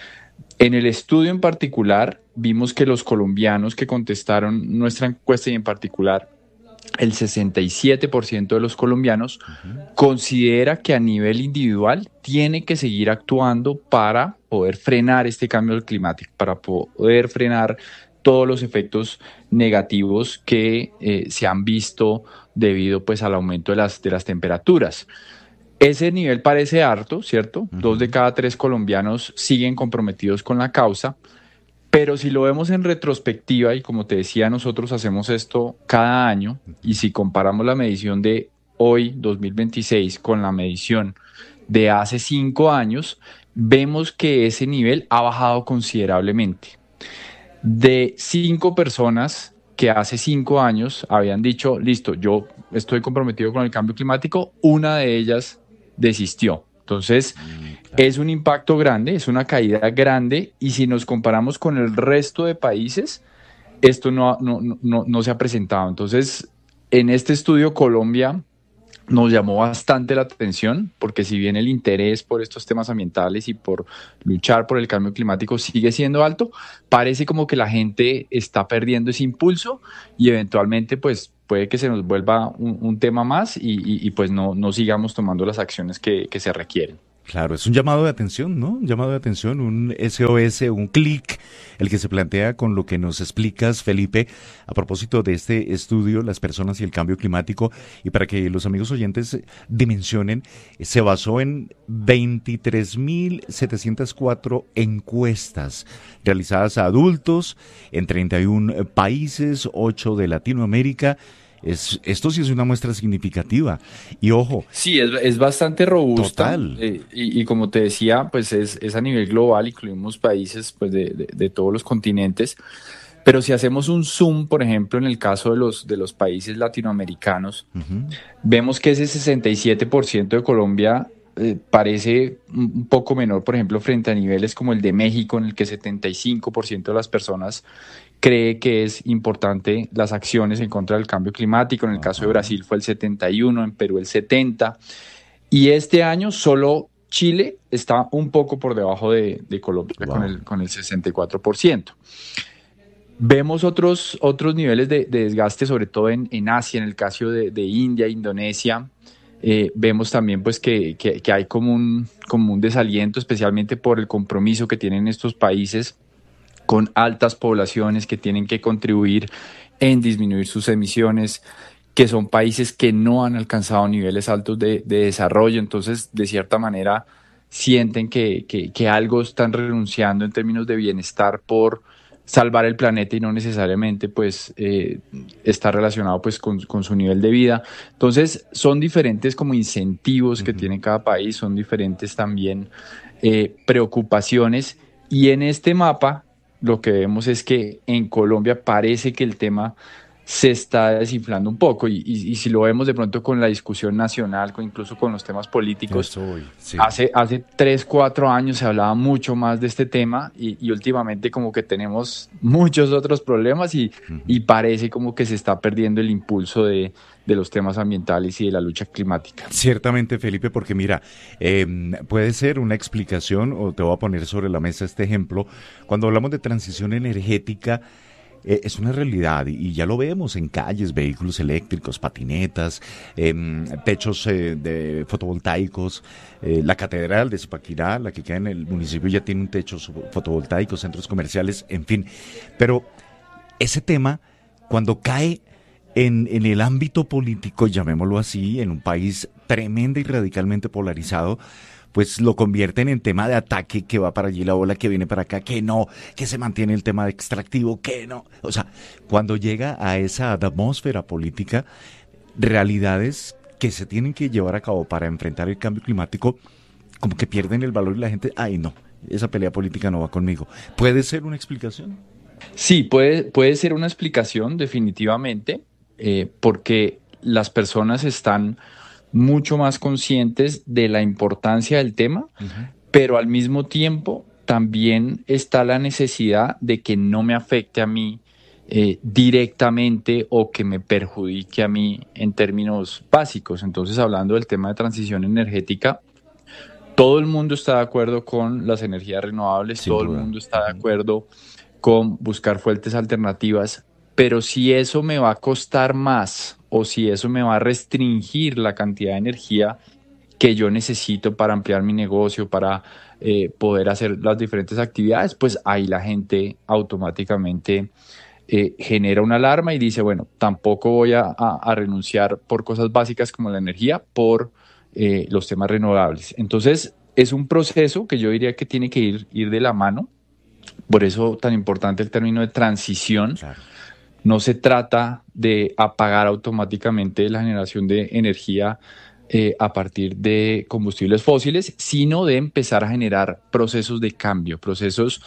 En el estudio en particular vimos que los colombianos que contestaron nuestra encuesta y en particular el sesenta y siete por ciento de los colombianos uh-huh. considera que a nivel individual tiene que seguir actuando para poder frenar este cambio climático, para poder frenar todos los efectos negativos que eh, se han visto debido pues al aumento de las, de las temperaturas. Ese nivel parece harto, ¿cierto? Uh-huh. Dos de cada tres colombianos siguen comprometidos con la causa, pero si lo vemos en retrospectiva, y como te decía, nosotros hacemos esto cada año, y si comparamos la medición de hoy, dos mil veintiséis, con la medición de hace cinco años, vemos que ese nivel ha bajado considerablemente. De cinco personas que hace cinco años habían dicho, listo, yo estoy comprometido con el cambio climático, una de ellas desistió. Entonces, es un impacto grande, es una caída grande, y si nos comparamos con el resto de países, esto no, no, no, no se ha presentado. Entonces, en este estudio, Colombia nos llamó bastante la atención, porque si bien el interés por estos temas ambientales y por luchar por el cambio climático sigue siendo alto, parece como que la gente está perdiendo ese impulso y eventualmente pues puede que se nos vuelva un, un tema más y, y, y pues no, no sigamos tomando las acciones que, que se requieren. Claro, es un llamado de atención, ¿no? Un llamado de atención, un S O S, un clic, el que se plantea con lo que nos explicas, Felipe, a propósito de este estudio, las personas y el cambio climático, y para que los amigos oyentes dimensionen, se basó en veintitrés mil setecientas cuatro encuestas realizadas a adultos en treinta y uno países, ocho de Latinoamérica. Es, esto sí es una muestra significativa. Y ojo. Sí, es, es bastante robusta. Total. Eh, y, y como te decía, pues es, es a nivel global, incluimos países pues de, de, de todos los continentes. Pero si hacemos un zoom, por ejemplo, en el caso de los, de los países latinoamericanos, uh-huh. vemos que ese sesenta y siete por ciento de Colombia eh, parece un poco menor, por ejemplo, frente a niveles como el de México, en el que setenta y cinco por ciento de las personas cree que es importante las acciones en contra del cambio climático. En el caso de Brasil fue el setenta y uno, en Perú el setenta, y este año solo Chile está un poco por debajo de, de Colombia, wow. con, el, con el sesenta y cuatro por ciento. Vemos otros, otros niveles de, de desgaste, sobre todo en, en Asia, en el caso de, de India, Indonesia. Eh, vemos también pues que, que, que hay como un, como un desaliento, especialmente por el compromiso que tienen estos países con altas poblaciones que tienen que contribuir en disminuir sus emisiones, que son países que no han alcanzado niveles altos de, de desarrollo. Entonces, de cierta manera, sienten que, que, que algo están renunciando en términos de bienestar por salvar el planeta y no necesariamente pues eh, está relacionado pues con, con su nivel de vida. Entonces, son diferentes como incentivos uh-huh. que tiene cada país, son diferentes también eh, preocupaciones, y en este mapa lo que vemos es que en Colombia parece que el tema se está desinflando un poco, y, y, y si lo vemos de pronto con la discusión nacional, con, incluso con los temas políticos, hoy, sí. hace, hace tres, cuatro años se hablaba mucho más de este tema, y, y últimamente como que tenemos muchos otros problemas y, uh-huh. y parece como que se está perdiendo el impulso de, de los temas ambientales y de la lucha climática. Ciertamente, Felipe, porque mira, eh, puede ser una explicación, o te voy a poner sobre la mesa este ejemplo, cuando hablamos de transición energética, Eh, es una realidad y ya lo vemos en calles, vehículos eléctricos, patinetas, eh, techos eh, de fotovoltaicos. Eh, la catedral de Zipaquirá, la que queda en el municipio, ya tiene un techo fotovoltaico, centros comerciales, en fin. Pero ese tema, cuando cae en, en el ámbito político, llamémoslo así, en un país tremenda y radicalmente polarizado, pues lo convierten en tema de ataque, que va para allí la ola, que viene para acá, que no, que se mantiene el tema de extractivo, que no. O sea, cuando llega a esa atmósfera política, realidades que se tienen que llevar a cabo para enfrentar el cambio climático, como que pierden el valor y la gente, ay no, esa pelea política no va conmigo. ¿Puede ser una explicación? Sí, puede, puede ser una explicación, definitivamente, eh, porque las personas están mucho más conscientes de la importancia del tema, uh-huh. pero al mismo tiempo también está la necesidad de que no me afecte a mí eh, directamente o que me perjudique a mí en términos básicos. Entonces, hablando del tema de transición energética, todo el mundo está de acuerdo con las energías renovables, Sin todo duda. el mundo está de acuerdo con buscar fuentes alternativas, pero si eso me va a costar más o si eso me va a restringir la cantidad de energía que yo necesito para ampliar mi negocio, para eh, poder hacer las diferentes actividades, pues ahí la gente automáticamente eh, genera una alarma y dice, bueno, tampoco voy a, a, a renunciar por cosas básicas como la energía, por eh, los temas renovables. Entonces, es un proceso que yo diría que tiene que ir, ir de la mano, por eso tan importante el término de transición. Claro. No se trata de apagar automáticamente la generación de energía eh, a partir de combustibles fósiles, sino de empezar a generar procesos de cambio, procesos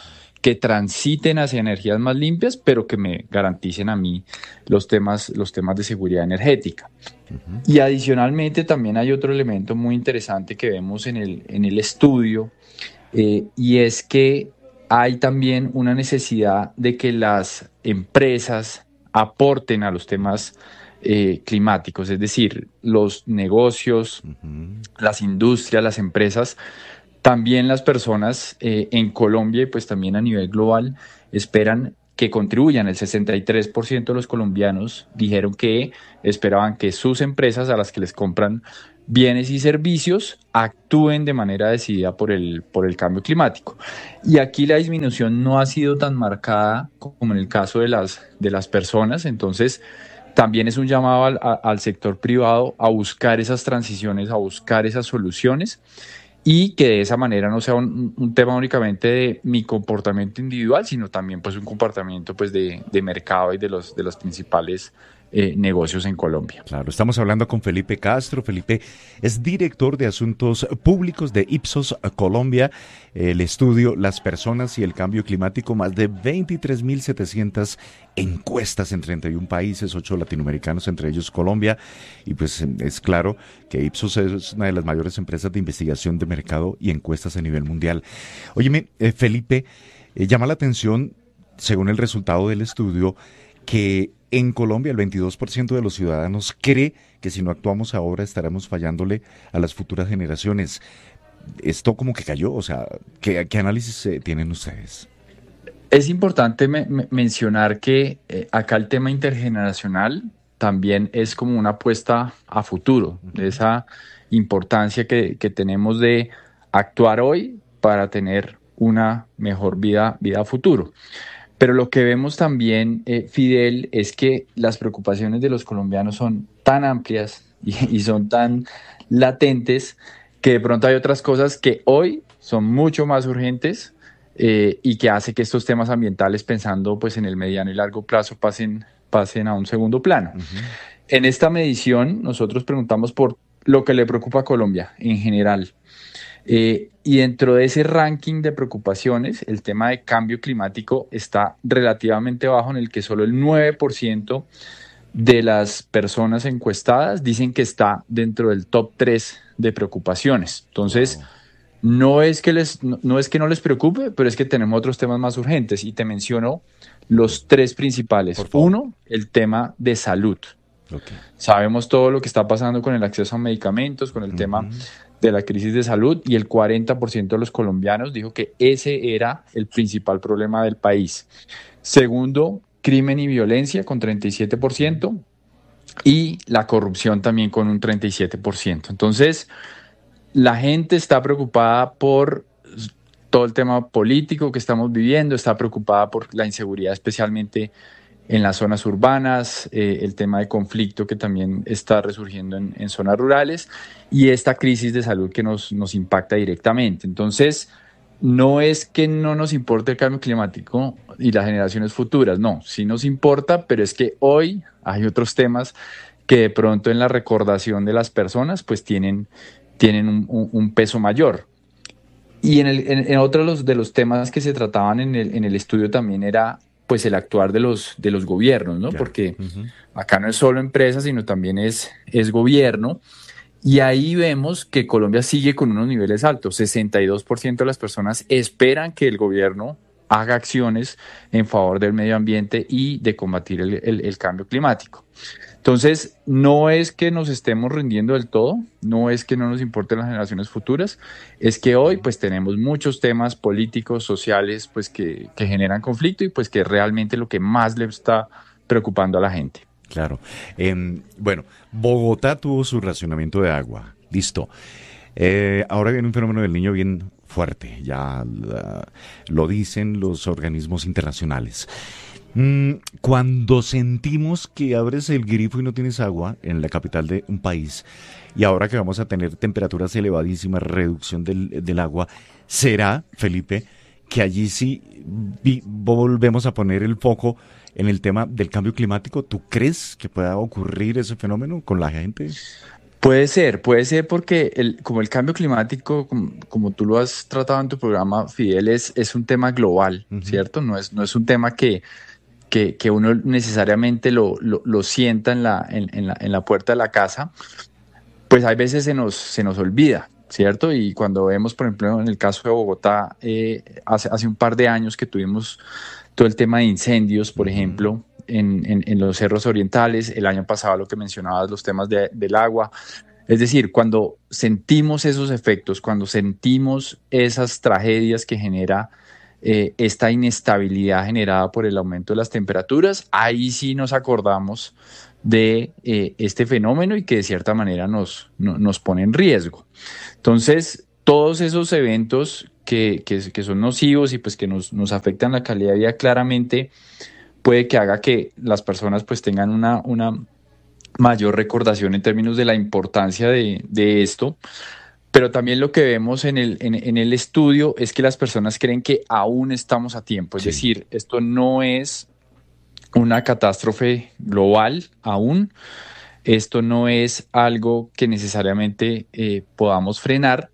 que transiten hacia energías más limpias, pero que me garanticen a mí los temas, los temas de seguridad energética. Uh-huh. Y adicionalmente también hay otro elemento muy interesante que vemos en el, en el estudio, eh, y es que hay también una necesidad de que las empresas aporten a los temas eh, climáticos, es decir, los negocios, uh-huh. las industrias, las empresas. También las personas eh, en Colombia y pues también a nivel global esperan que contribuyan. El sesenta y tres por ciento de los colombianos dijeron que esperaban que sus empresas a las que les compran bienes y servicios actúen de manera decidida por el, por el cambio climático. Y aquí la disminución no ha sido tan marcada como en el caso de las, de las personas, entonces también es un llamado al, a, al sector privado a buscar esas transiciones, a buscar esas soluciones, y que de esa manera no sea un, un tema únicamente de mi comportamiento individual, sino también pues un comportamiento pues de, de mercado y de los, de los principales eh, negocios en Colombia. Claro, estamos hablando con Felipe Castro. Felipe es director de Asuntos Públicos de Ipsos Colombia, el estudio Las Personas y el Cambio Climático, más de veintitrés mil setecientas encuestas en treinta y un países, ocho latinoamericanos, entre ellos Colombia, y pues es claro que Ipsos es una de las mayores empresas de investigación de mercado y encuestas a nivel mundial. Óyeme, eh, Felipe, eh, llama la atención, según el resultado del estudio, que en Colombia el veintidós por ciento de los ciudadanos cree que si no actuamos ahora estaremos fallándole a las futuras generaciones. Esto como que cayó, o sea, ¿qué, qué análisis eh, tienen ustedes? Es importante me, me, mencionar que eh, acá el tema intergeneracional también es como una apuesta a futuro, de esa importancia que, que tenemos de actuar hoy para tener una mejor vida, vida a futuro. Pero lo que vemos también, eh, Fidel, es que las preocupaciones de los colombianos son tan amplias y, y son tan latentes que de pronto hay otras cosas que hoy son mucho más urgentes eh, y que hace que estos temas ambientales, pensando pues en el mediano y largo plazo, pasen, pasen a un segundo plano. Uh-huh. En esta medición nosotros preguntamos por lo que le preocupa a Colombia en general. Eh, y dentro de ese ranking de preocupaciones, el tema de cambio climático está relativamente bajo, en el que solo el nueve por ciento de las personas encuestadas dicen que está dentro del top tres de preocupaciones. Entonces, wow. no, es que les, no, no es que no les preocupe, pero es que tenemos otros temas más urgentes, y te menciono los tres principales. Uno, el tema de salud. Okay. Sabemos todo lo que está pasando con el acceso a medicamentos, con el uh-huh. tema de la crisis de salud, y el cuarenta por ciento de los colombianos dijo que ese era el principal problema del país. Segundo, crimen y violencia con treinta y siete por ciento, y la corrupción también con un treinta y siete por ciento. Entonces, la gente está preocupada por todo el tema político que estamos viviendo, está preocupada por la inseguridad, especialmente en las zonas urbanas, eh, el tema de conflicto que también está resurgiendo en, en zonas rurales, y esta crisis de salud que nos, nos impacta directamente. Entonces, no es que no nos importe el cambio climático y las generaciones futuras, no, sí nos importa, pero es que hoy hay otros temas que de pronto en la recordación de las personas pues tienen, tienen un, un, un peso mayor. Y en, el, en, en otro de los, de los temas que se trataban en el, en el estudio también era pues el actuar de los, de los gobiernos, ¿no? Yeah. Porque uh-huh. acá no es solo empresa, sino también es, es gobierno. Y ahí vemos que Colombia sigue con unos niveles altos. sesenta y dos por ciento de las personas esperan que el gobierno haga acciones en favor del medio ambiente y de combatir el, el, el cambio climático. Entonces, no es que nos estemos rindiendo del todo, no es que no nos importen las generaciones futuras, es que hoy pues tenemos muchos temas políticos, sociales, pues que, que generan conflicto, y pues que realmente lo que más le está preocupando a la gente. Claro. Eh, bueno, Bogotá tuvo su racionamiento de agua, listo. Eh, ahora viene un fenómeno del Niño bien fuerte, ya la, lo dicen los organismos internacionales. Mm, cuando sentimos que abres el grifo y no tienes agua en la capital de un país, y ahora que vamos a tener temperaturas elevadísimas, reducción del, del agua, ¿será, Felipe, que allí sí vi, volvemos a poner el foco en el tema del cambio climático? ¿Tú crees que pueda ocurrir ese fenómeno con la gente? Puede ser, puede ser porque el, como el cambio climático, como, como tú lo has tratado en tu programa, Fidel, es, es un tema global, uh-huh. ¿cierto? No es, no es un tema que, que, que uno necesariamente lo, lo, lo sienta en la, en, en, la, en la puerta de la casa, pues hay veces se nos, se nos olvida, ¿cierto? Y cuando vemos, por ejemplo, en el caso de Bogotá, eh, hace, hace un par de años que tuvimos todo el tema de incendios, por uh-huh. ejemplo, En, en, en los cerros orientales, el año pasado lo que mencionabas, los temas de, del agua. Es decir, cuando sentimos esos efectos, cuando sentimos esas tragedias que genera eh, esta inestabilidad generada por el aumento de las temperaturas, ahí sí nos acordamos de eh, este fenómeno y que de cierta manera nos, no, nos pone en riesgo. Entonces, todos esos eventos que, que, que son nocivos y pues que nos, nos afectan la calidad de vida claramente, puede que haga que las personas pues tengan una, una mayor recordación en términos de la importancia de, de esto, pero también lo que vemos en el, en, en el estudio es que las personas creen que aún estamos a tiempo, es sí. decir, esto no es una catástrofe global aún, esto no es algo que necesariamente eh, podamos frenar,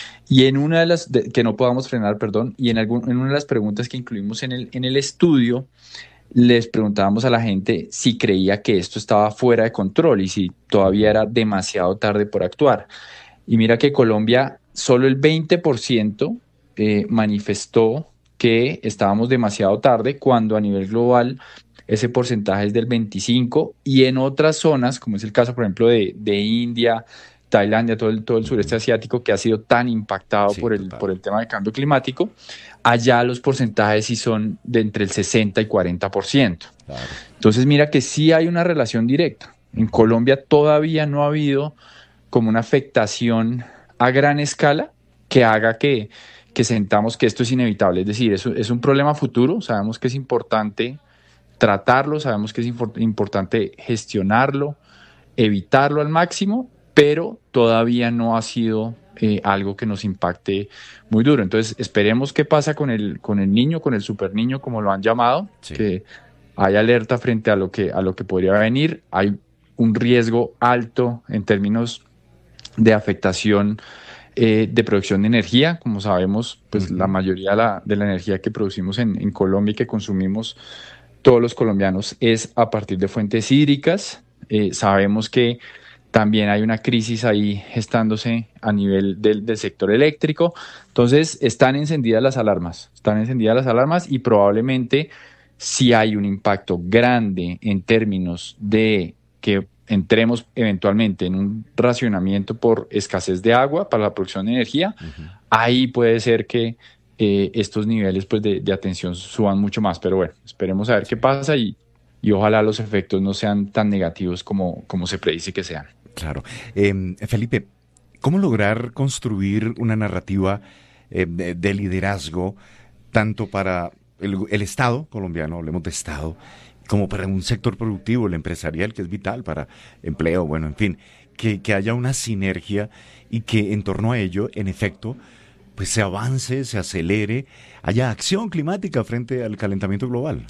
y en una de las, de, que no podamos frenar, perdón, y en, algún, en una de las preguntas que incluimos en el, en el estudio, les preguntábamos a la gente si creía que esto estaba fuera de control y si todavía era demasiado tarde por actuar. Y mira que Colombia, solo el veinte por ciento eh, manifestó que estábamos demasiado tarde, cuando a nivel global ese porcentaje es del veinticinco por ciento, y en otras zonas, como es el caso, por ejemplo, de, de India, Tailandia, todo el, todo el sureste asiático, que ha sido tan impactado sí, por, el, por el tema del cambio climático, allá los porcentajes sí son de entre el sesenta y cuarenta por ciento. Claro. Entonces mira que sí hay una relación directa. En Colombia todavía no ha habido como una afectación a gran escala que haga que, que sentamos que esto es inevitable. Es decir, es, es un problema futuro, sabemos que es importante tratarlo, sabemos que es import- importante gestionarlo, evitarlo al máximo, pero todavía no ha sido eh, algo que nos impacte muy duro. Entonces esperemos qué pasa con el, con el niño, con el super niño, como lo han llamado, sí. que hay alerta frente a lo que, a lo que podría venir. Hay un riesgo alto en términos de afectación eh, de producción de energía. Como sabemos, pues uh-huh. la mayoría de la, de la energía que producimos en, en Colombia y que consumimos todos los colombianos es a partir de fuentes hídricas. Eh, sabemos que también hay una crisis ahí gestándose a nivel del, del sector eléctrico. Entonces están encendidas las alarmas, están encendidas las alarmas y probablemente si hay un impacto grande en términos de que entremos eventualmente en un racionamiento por escasez de agua para la producción de energía, uh-huh. ahí puede ser que eh, estos niveles pues, de, de atención suban mucho más. Pero bueno, esperemos a ver qué pasa y, y ojalá los efectos no sean tan negativos como, como se predice que sean. Claro. Eh, Felipe, ¿cómo lograr construir una narrativa eh, de, de liderazgo tanto para el, el Estado colombiano, hablemos de Estado, como para un sector productivo, el empresarial, que es vital para empleo, bueno, en fin, que, que haya una sinergia y que en torno a ello, en efecto, pues se avance, se acelere, haya acción climática frente al calentamiento global?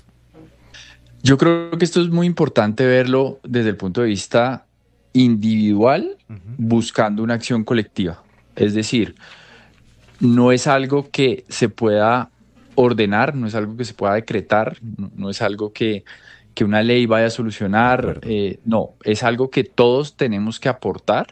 Yo creo que esto es muy importante verlo desde el punto de vista individual, uh-huh. buscando una acción colectiva. Es decir, no es algo que se pueda ordenar, no es algo que se pueda decretar, no, no es algo que, que una ley vaya a solucionar, eh, no, es algo que todos tenemos que aportar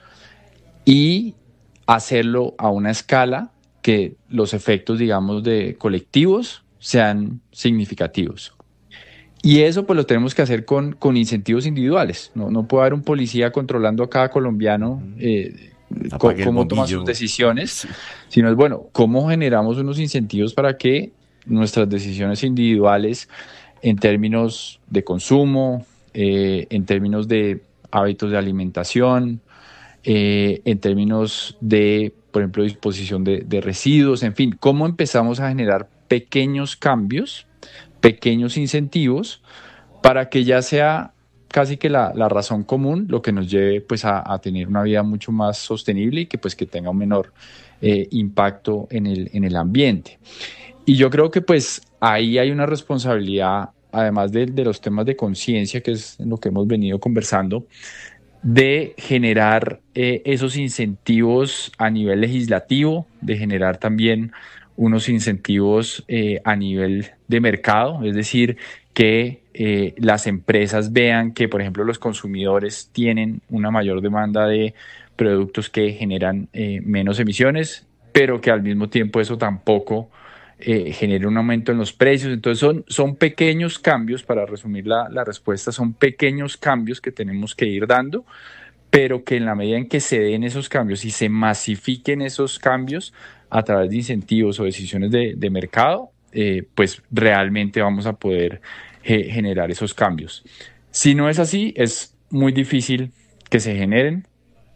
y hacerlo a una escala que los efectos, digamos, de colectivos sean significativos. Y eso pues lo tenemos que hacer con, con incentivos individuales. No, no puede haber un policía controlando a cada colombiano eh, co- cómo toma sus decisiones, sí. sino es bueno, cómo generamos unos incentivos para que nuestras decisiones individuales en términos de consumo, eh, en términos de hábitos de alimentación, eh, en términos de, por ejemplo, disposición de, de residuos, en fin, cómo empezamos a generar pequeños cambios, pequeños incentivos para que ya sea casi que la, la razón común lo que nos lleve pues a, a tener una vida mucho más sostenible y que pues que tenga un menor eh, impacto en el, en el ambiente. Y yo creo que pues ahí hay una responsabilidad, además de, de los temas de conciencia, que es lo que hemos venido conversando, de generar eh, esos incentivos a nivel legislativo, de generar también unos incentivos eh, a nivel de mercado, es decir, que eh, las empresas vean que, por ejemplo, los consumidores tienen una mayor demanda de productos que generan eh, menos emisiones, pero que al mismo tiempo eso tampoco eh, genere un aumento en los precios. Entonces son, son pequeños cambios, para resumir la, la respuesta, son pequeños cambios que tenemos que ir dando, pero que en la medida en que se den esos cambios y se masifiquen esos cambios a través de incentivos o decisiones de, de mercado, eh, pues realmente vamos a poder eh, generar esos cambios. Si no es así, es muy difícil que se generen.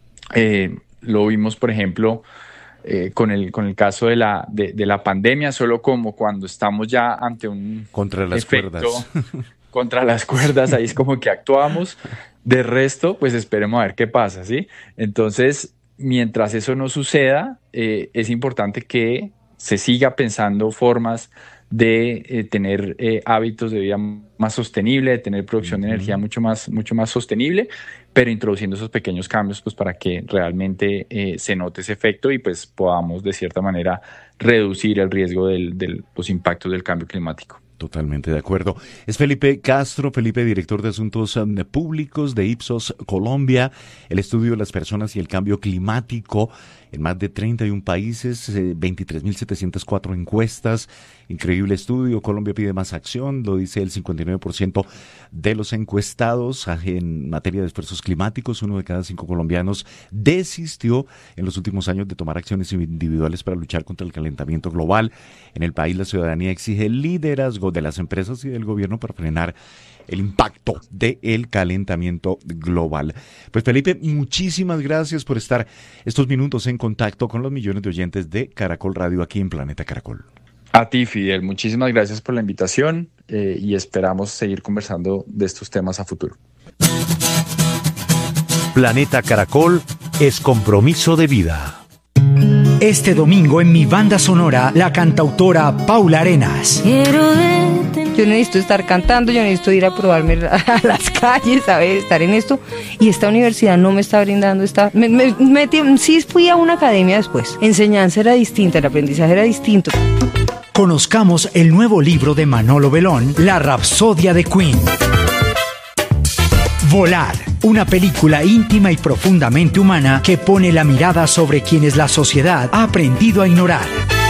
Eh, lo vimos, por ejemplo, eh, con, el, con el caso de la, de, de la pandemia, solo como cuando estamos ya ante un contra las efecto, cuerdas. Contra las cuerdas, ahí es como que actuamos. De resto, pues esperemos a ver qué pasa, ¿sí? Entonces, mientras eso no suceda, eh, es importante que se siga pensando formas de eh, tener eh, hábitos de vida más sostenible, de tener producción de energía mucho más, mucho más sostenible, pero introduciendo esos pequeños cambios pues para que realmente eh, se note ese efecto y pues podamos de cierta manera reducir el riesgo del, de los impactos del cambio climático. Totalmente de acuerdo. Es Felipe Castro, Felipe, director de Asuntos um, Públicos de Ipsos Colombia, el estudio de las personas y el cambio climático en más de treinta y un países, eh, veintitrés mil setecientas cuatro encuestas. Increíble estudio. Colombia pide más acción, lo dice el cincuenta y nueve por ciento de los encuestados en materia de esfuerzos climáticos. Uno de cada cinco colombianos desistió en los últimos años de tomar acciones individuales para luchar contra el calentamiento global. En el país, la ciudadanía exige liderazgo de las empresas y del gobierno para frenar el impacto del calentamiento global. Pues Felipe, muchísimas gracias por estar estos minutos en contacto con los millones de oyentes de Caracol Radio aquí en Planeta Caracol. A ti, Fidel, muchísimas gracias por la invitación eh, y esperamos seguir conversando de estos temas a futuro. Planeta Caracol es compromiso de vida. Este domingo en mi banda sonora, la cantautora Paula Arenas. Yo necesito estar cantando, yo necesito ir a probarme a las calles, a ver, estar en esto. Y esta universidad no me está brindando esta... Me, me, me, sí fui a una academia después. Enseñanza era distinta, el aprendizaje era distinto. Conozcamos el nuevo libro de Manolo Belón, La Rapsodia de Queen. Volar, una película íntima y profundamente humana que pone la mirada sobre quienes la sociedad ha aprendido a ignorar.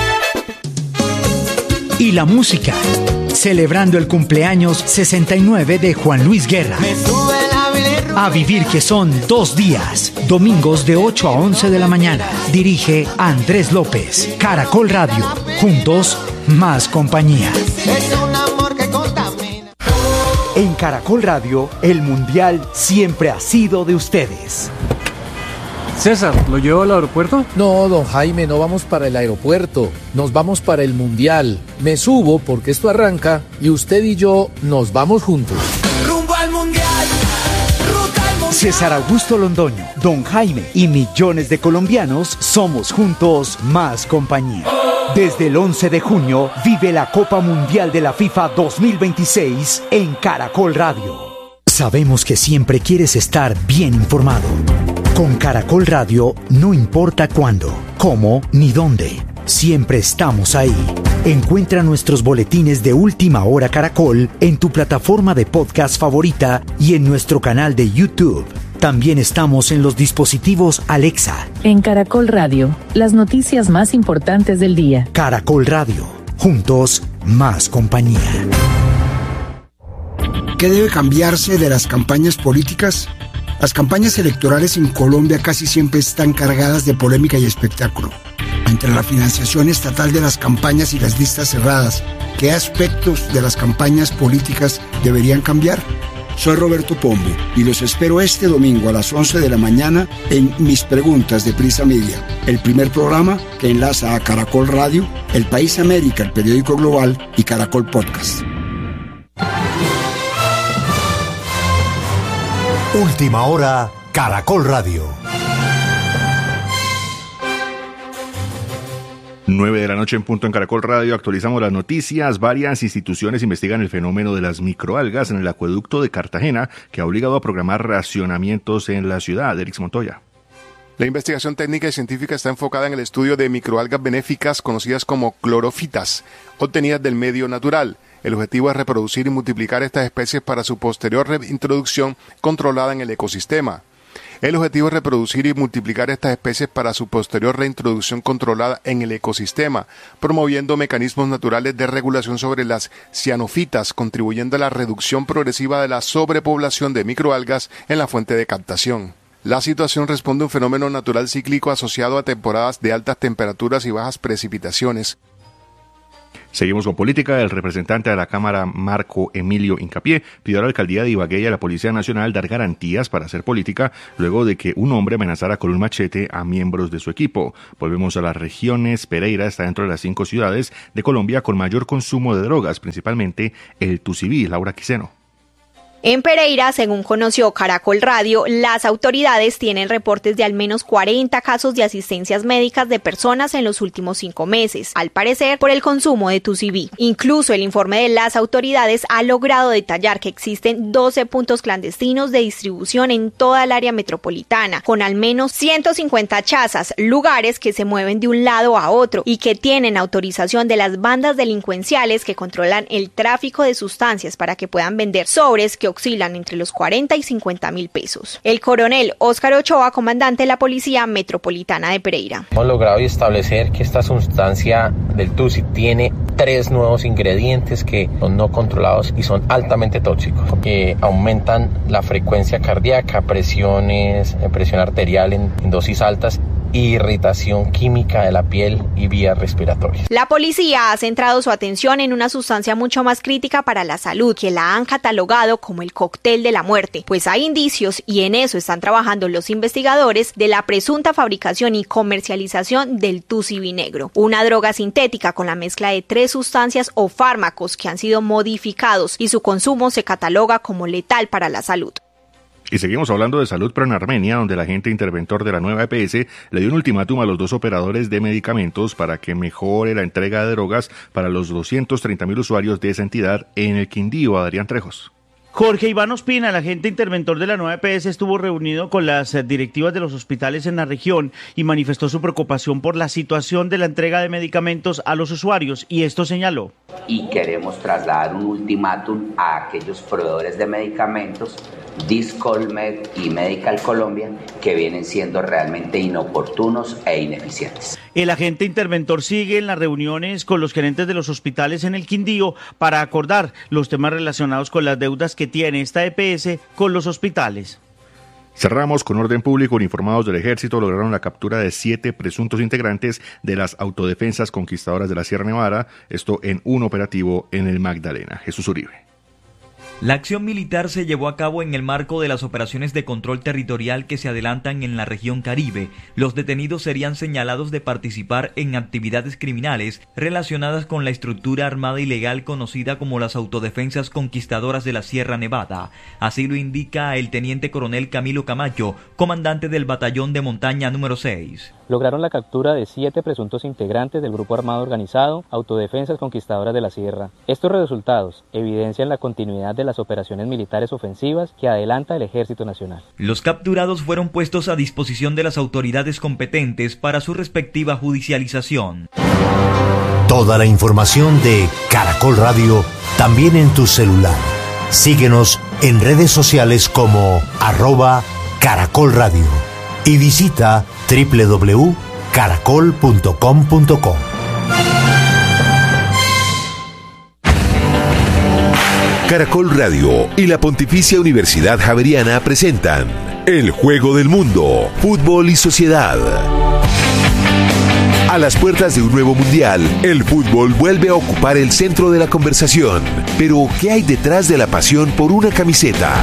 Y la música, celebrando el cumpleaños sesenta y nueve de Juan Luis Guerra. A vivir, que son dos días, domingos de ocho a once de la mañana. Dirige Andrés López. Caracol Radio, juntos, más compañía. Es un amor que contamina. En Caracol Radio, el Mundial siempre ha sido de ustedes. César, ¿lo llevo al aeropuerto? No, don Jaime, no vamos para el aeropuerto, nos vamos para el Mundial. Me subo porque esto arranca y usted y yo nos vamos juntos. Rumbo al Mundial. César Augusto Londoño, don Jaime y millones de colombianos somos juntos más compañía. Desde el once de junio vive la Copa Mundial de la FIFA dos mil veintiséis en Caracol Radio. Sabemos que siempre quieres estar bien informado. Con Caracol Radio no importa cuándo, cómo ni dónde. Siempre estamos ahí. Encuentra nuestros boletines de Última Hora Caracol en tu plataforma de podcast favorita y en nuestro canal de YouTube. También estamos en los dispositivos Alexa. En Caracol Radio, las noticias más importantes del día. Caracol Radio, juntos, más compañía. ¿Qué debe cambiarse de las campañas políticas? Las campañas electorales en Colombia casi siempre están cargadas de polémica y espectáculo. Entre la financiación estatal de las campañas y las listas cerradas, ¿qué aspectos de las campañas políticas deberían cambiar? Soy Roberto Pombo y los espero este domingo a las once de la mañana en Mis Preguntas de Prisa Media, el primer programa que enlaza a Caracol Radio, El País América, el periódico global, y Caracol Podcast. Última Hora, Caracol Radio. nueve de la noche en punto en Caracol Radio. Actualizamos las noticias. Varias instituciones investigan el fenómeno de las microalgas en el acueducto de Cartagena, que ha obligado a programar racionamientos en la ciudad. Erix Montoya. La investigación técnica y científica está enfocada en el estudio de microalgas benéficas conocidas como clorofitas, obtenidas del medio natural. El objetivo es reproducir y multiplicar estas especies para su posterior reintroducción controlada en el ecosistema. El objetivo es reproducir y multiplicar estas especies para su posterior reintroducción controlada en el ecosistema, promoviendo mecanismos naturales de regulación sobre las cianofitas, contribuyendo a la reducción progresiva de la sobrepoblación de microalgas en la fuente de captación. La situación responde a un fenómeno natural cíclico asociado a temporadas de altas temperaturas y bajas precipitaciones. Seguimos con política. El representante de la Cámara, Marco Emilio Hincapié, pidió a la alcaldía de Ibagué y a la Policía Nacional dar garantías para hacer política luego de que un hombre amenazara con un machete a miembros de su equipo. Volvemos a las regiones. Pereira está dentro de las cinco ciudades de Colombia con mayor consumo de drogas, principalmente el Tucibí. Laura Quiseno. En Pereira, según conoció Caracol Radio, las autoridades tienen reportes de al menos cuarenta casos de asistencias médicas de personas en los últimos cinco meses, al parecer por el consumo de Tucibí. Incluso el informe de las autoridades ha logrado detallar que existen doce puntos clandestinos de distribución en toda el área metropolitana, con al menos ciento cincuenta chazas, lugares que se mueven de un lado a otro y que tienen autorización de las bandas delincuenciales que controlan el tráfico de sustancias para que puedan vender sobres que oscilan entre los cuarenta y cincuenta mil pesos. El coronel Óscar Ochoa, comandante de la Policía Metropolitana de Pereira. Hemos logrado establecer que esta sustancia del Tusi tiene tres nuevos ingredientes que son no controlados y son altamente tóxicos, que aumentan la frecuencia cardíaca, presiones, presión arterial en, en dosis altas, irritación química de la piel y vías respiratorias. La policía ha centrado su atención en una sustancia mucho más crítica para la salud, que la han catalogado como el cóctel de la muerte, pues hay indicios, y en eso están trabajando los investigadores, de la presunta fabricación y comercialización del Tucibí negro, una droga sintética con la mezcla de tres sustancias o fármacos que han sido modificados y su consumo se cataloga como letal para la salud. Y seguimos hablando de salud, pero en Armenia, donde el agente interventor de la nueva E P S le dio un ultimátum a los dos operadores de medicamentos para que mejore la entrega de drogas para los doscientos treinta mil usuarios de esa entidad en el Quindío. Adrián Trejos. Jorge Iván Ospina, el agente interventor de la nueva E P S, estuvo reunido con las directivas de los hospitales en la región y manifestó su preocupación por la situación de la entrega de medicamentos a los usuarios, y esto señaló. Y queremos trasladar un ultimátum a aquellos proveedores de medicamentos, Discolmed y Medical Colombia, que vienen siendo realmente inoportunos e ineficientes. El agente interventor sigue en las reuniones con los gerentes de los hospitales en el Quindío para acordar los temas relacionados con las deudas que tiene esta E P S con los hospitales. Cerramos con orden público. Uniformados del Ejército lograron la captura de siete presuntos integrantes de las autodefensas conquistadoras de la Sierra Nevada, esto en un operativo en el Magdalena. Jesús Uribe. La acción militar se llevó a cabo en el marco de las operaciones de control territorial que se adelantan en la región Caribe. Los detenidos serían señalados de participar en actividades criminales relacionadas con la estructura armada ilegal conocida como las Autodefensas Conquistadoras de la Sierra Nevada. Así lo indica el teniente coronel Camilo Camacho, comandante del batallón de montaña número seis. Lograron la captura de siete presuntos integrantes del grupo armado organizado Autodefensas Conquistadoras de la Sierra. Estos resultados evidencian la continuidad de las operaciones militares ofensivas que adelanta el Ejército Nacional. Los capturados fueron puestos a disposición de las autoridades competentes para su respectiva judicialización. Toda la información de Caracol Radio también en tu celular. Síguenos en redes sociales como arroba Caracol Radio y visita doble u doble u doble u punto caracol punto com punto co. Caracol Radio y la Pontificia Universidad Javeriana presentan El Juego del Mundo, Fútbol y Sociedad. A las puertas de un nuevo mundial, el fútbol vuelve a ocupar el centro de la conversación. Pero, ¿qué hay detrás de la pasión por una camiseta?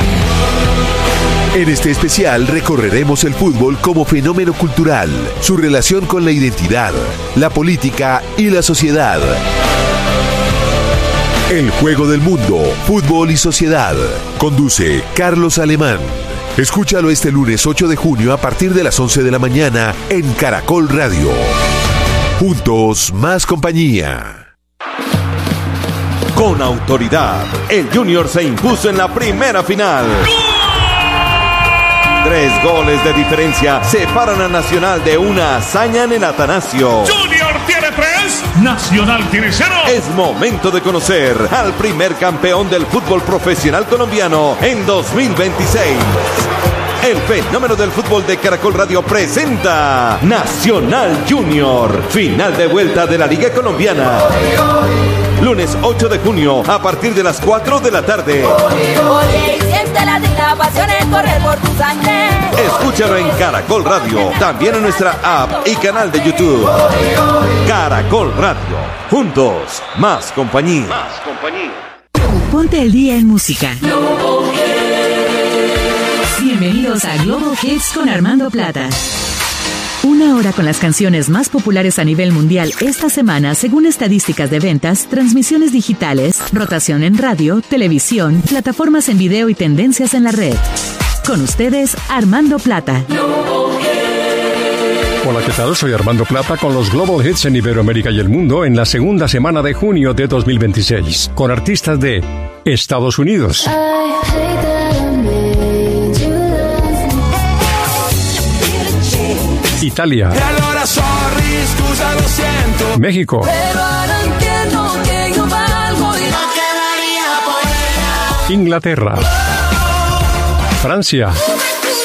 En este especial recorreremos el fútbol como fenómeno cultural, su relación con la identidad, la política y la sociedad. El Juego del Mundo, Fútbol y Sociedad. Conduce Carlos Alemán. Escúchalo este lunes ocho de junio a partir de las once de la mañana en Caracol Radio. Juntos, más compañía. Con autoridad, el Junior se impuso en la primera final. Tres goles de diferencia separan a Nacional de una hazaña en el Atanasio. Junior tiene tres, Nacional tiene cero. Es momento de conocer al primer campeón del fútbol profesional colombiano en dos mil veintiséis. El fenómeno del fútbol de Caracol Radio presenta Nacional Junior, final de vuelta de la Liga Colombiana. Lunes ocho de junio a partir de las cuatro de la tarde. Siente la pasión en correr por tu sangre. Escúchalo en Caracol Radio, también en nuestra app y canal de YouTube. Caracol Radio, juntos, más compañía. Más compañía. Ponte el día en música. Bienvenidos a Global Hits con Armando Plata. Una hora con las canciones más populares a nivel mundial esta semana, según estadísticas de ventas, transmisiones digitales, rotación en radio, televisión, plataformas en video y tendencias en la red. Con ustedes, Armando Plata. Hola, ¿qué tal? Soy Armando Plata con los Global Hits en Iberoamérica y el mundo en la segunda semana de junio de dos mil veintiséis, con artistas de Estados Unidos, Italia, México, Inglaterra, Francia,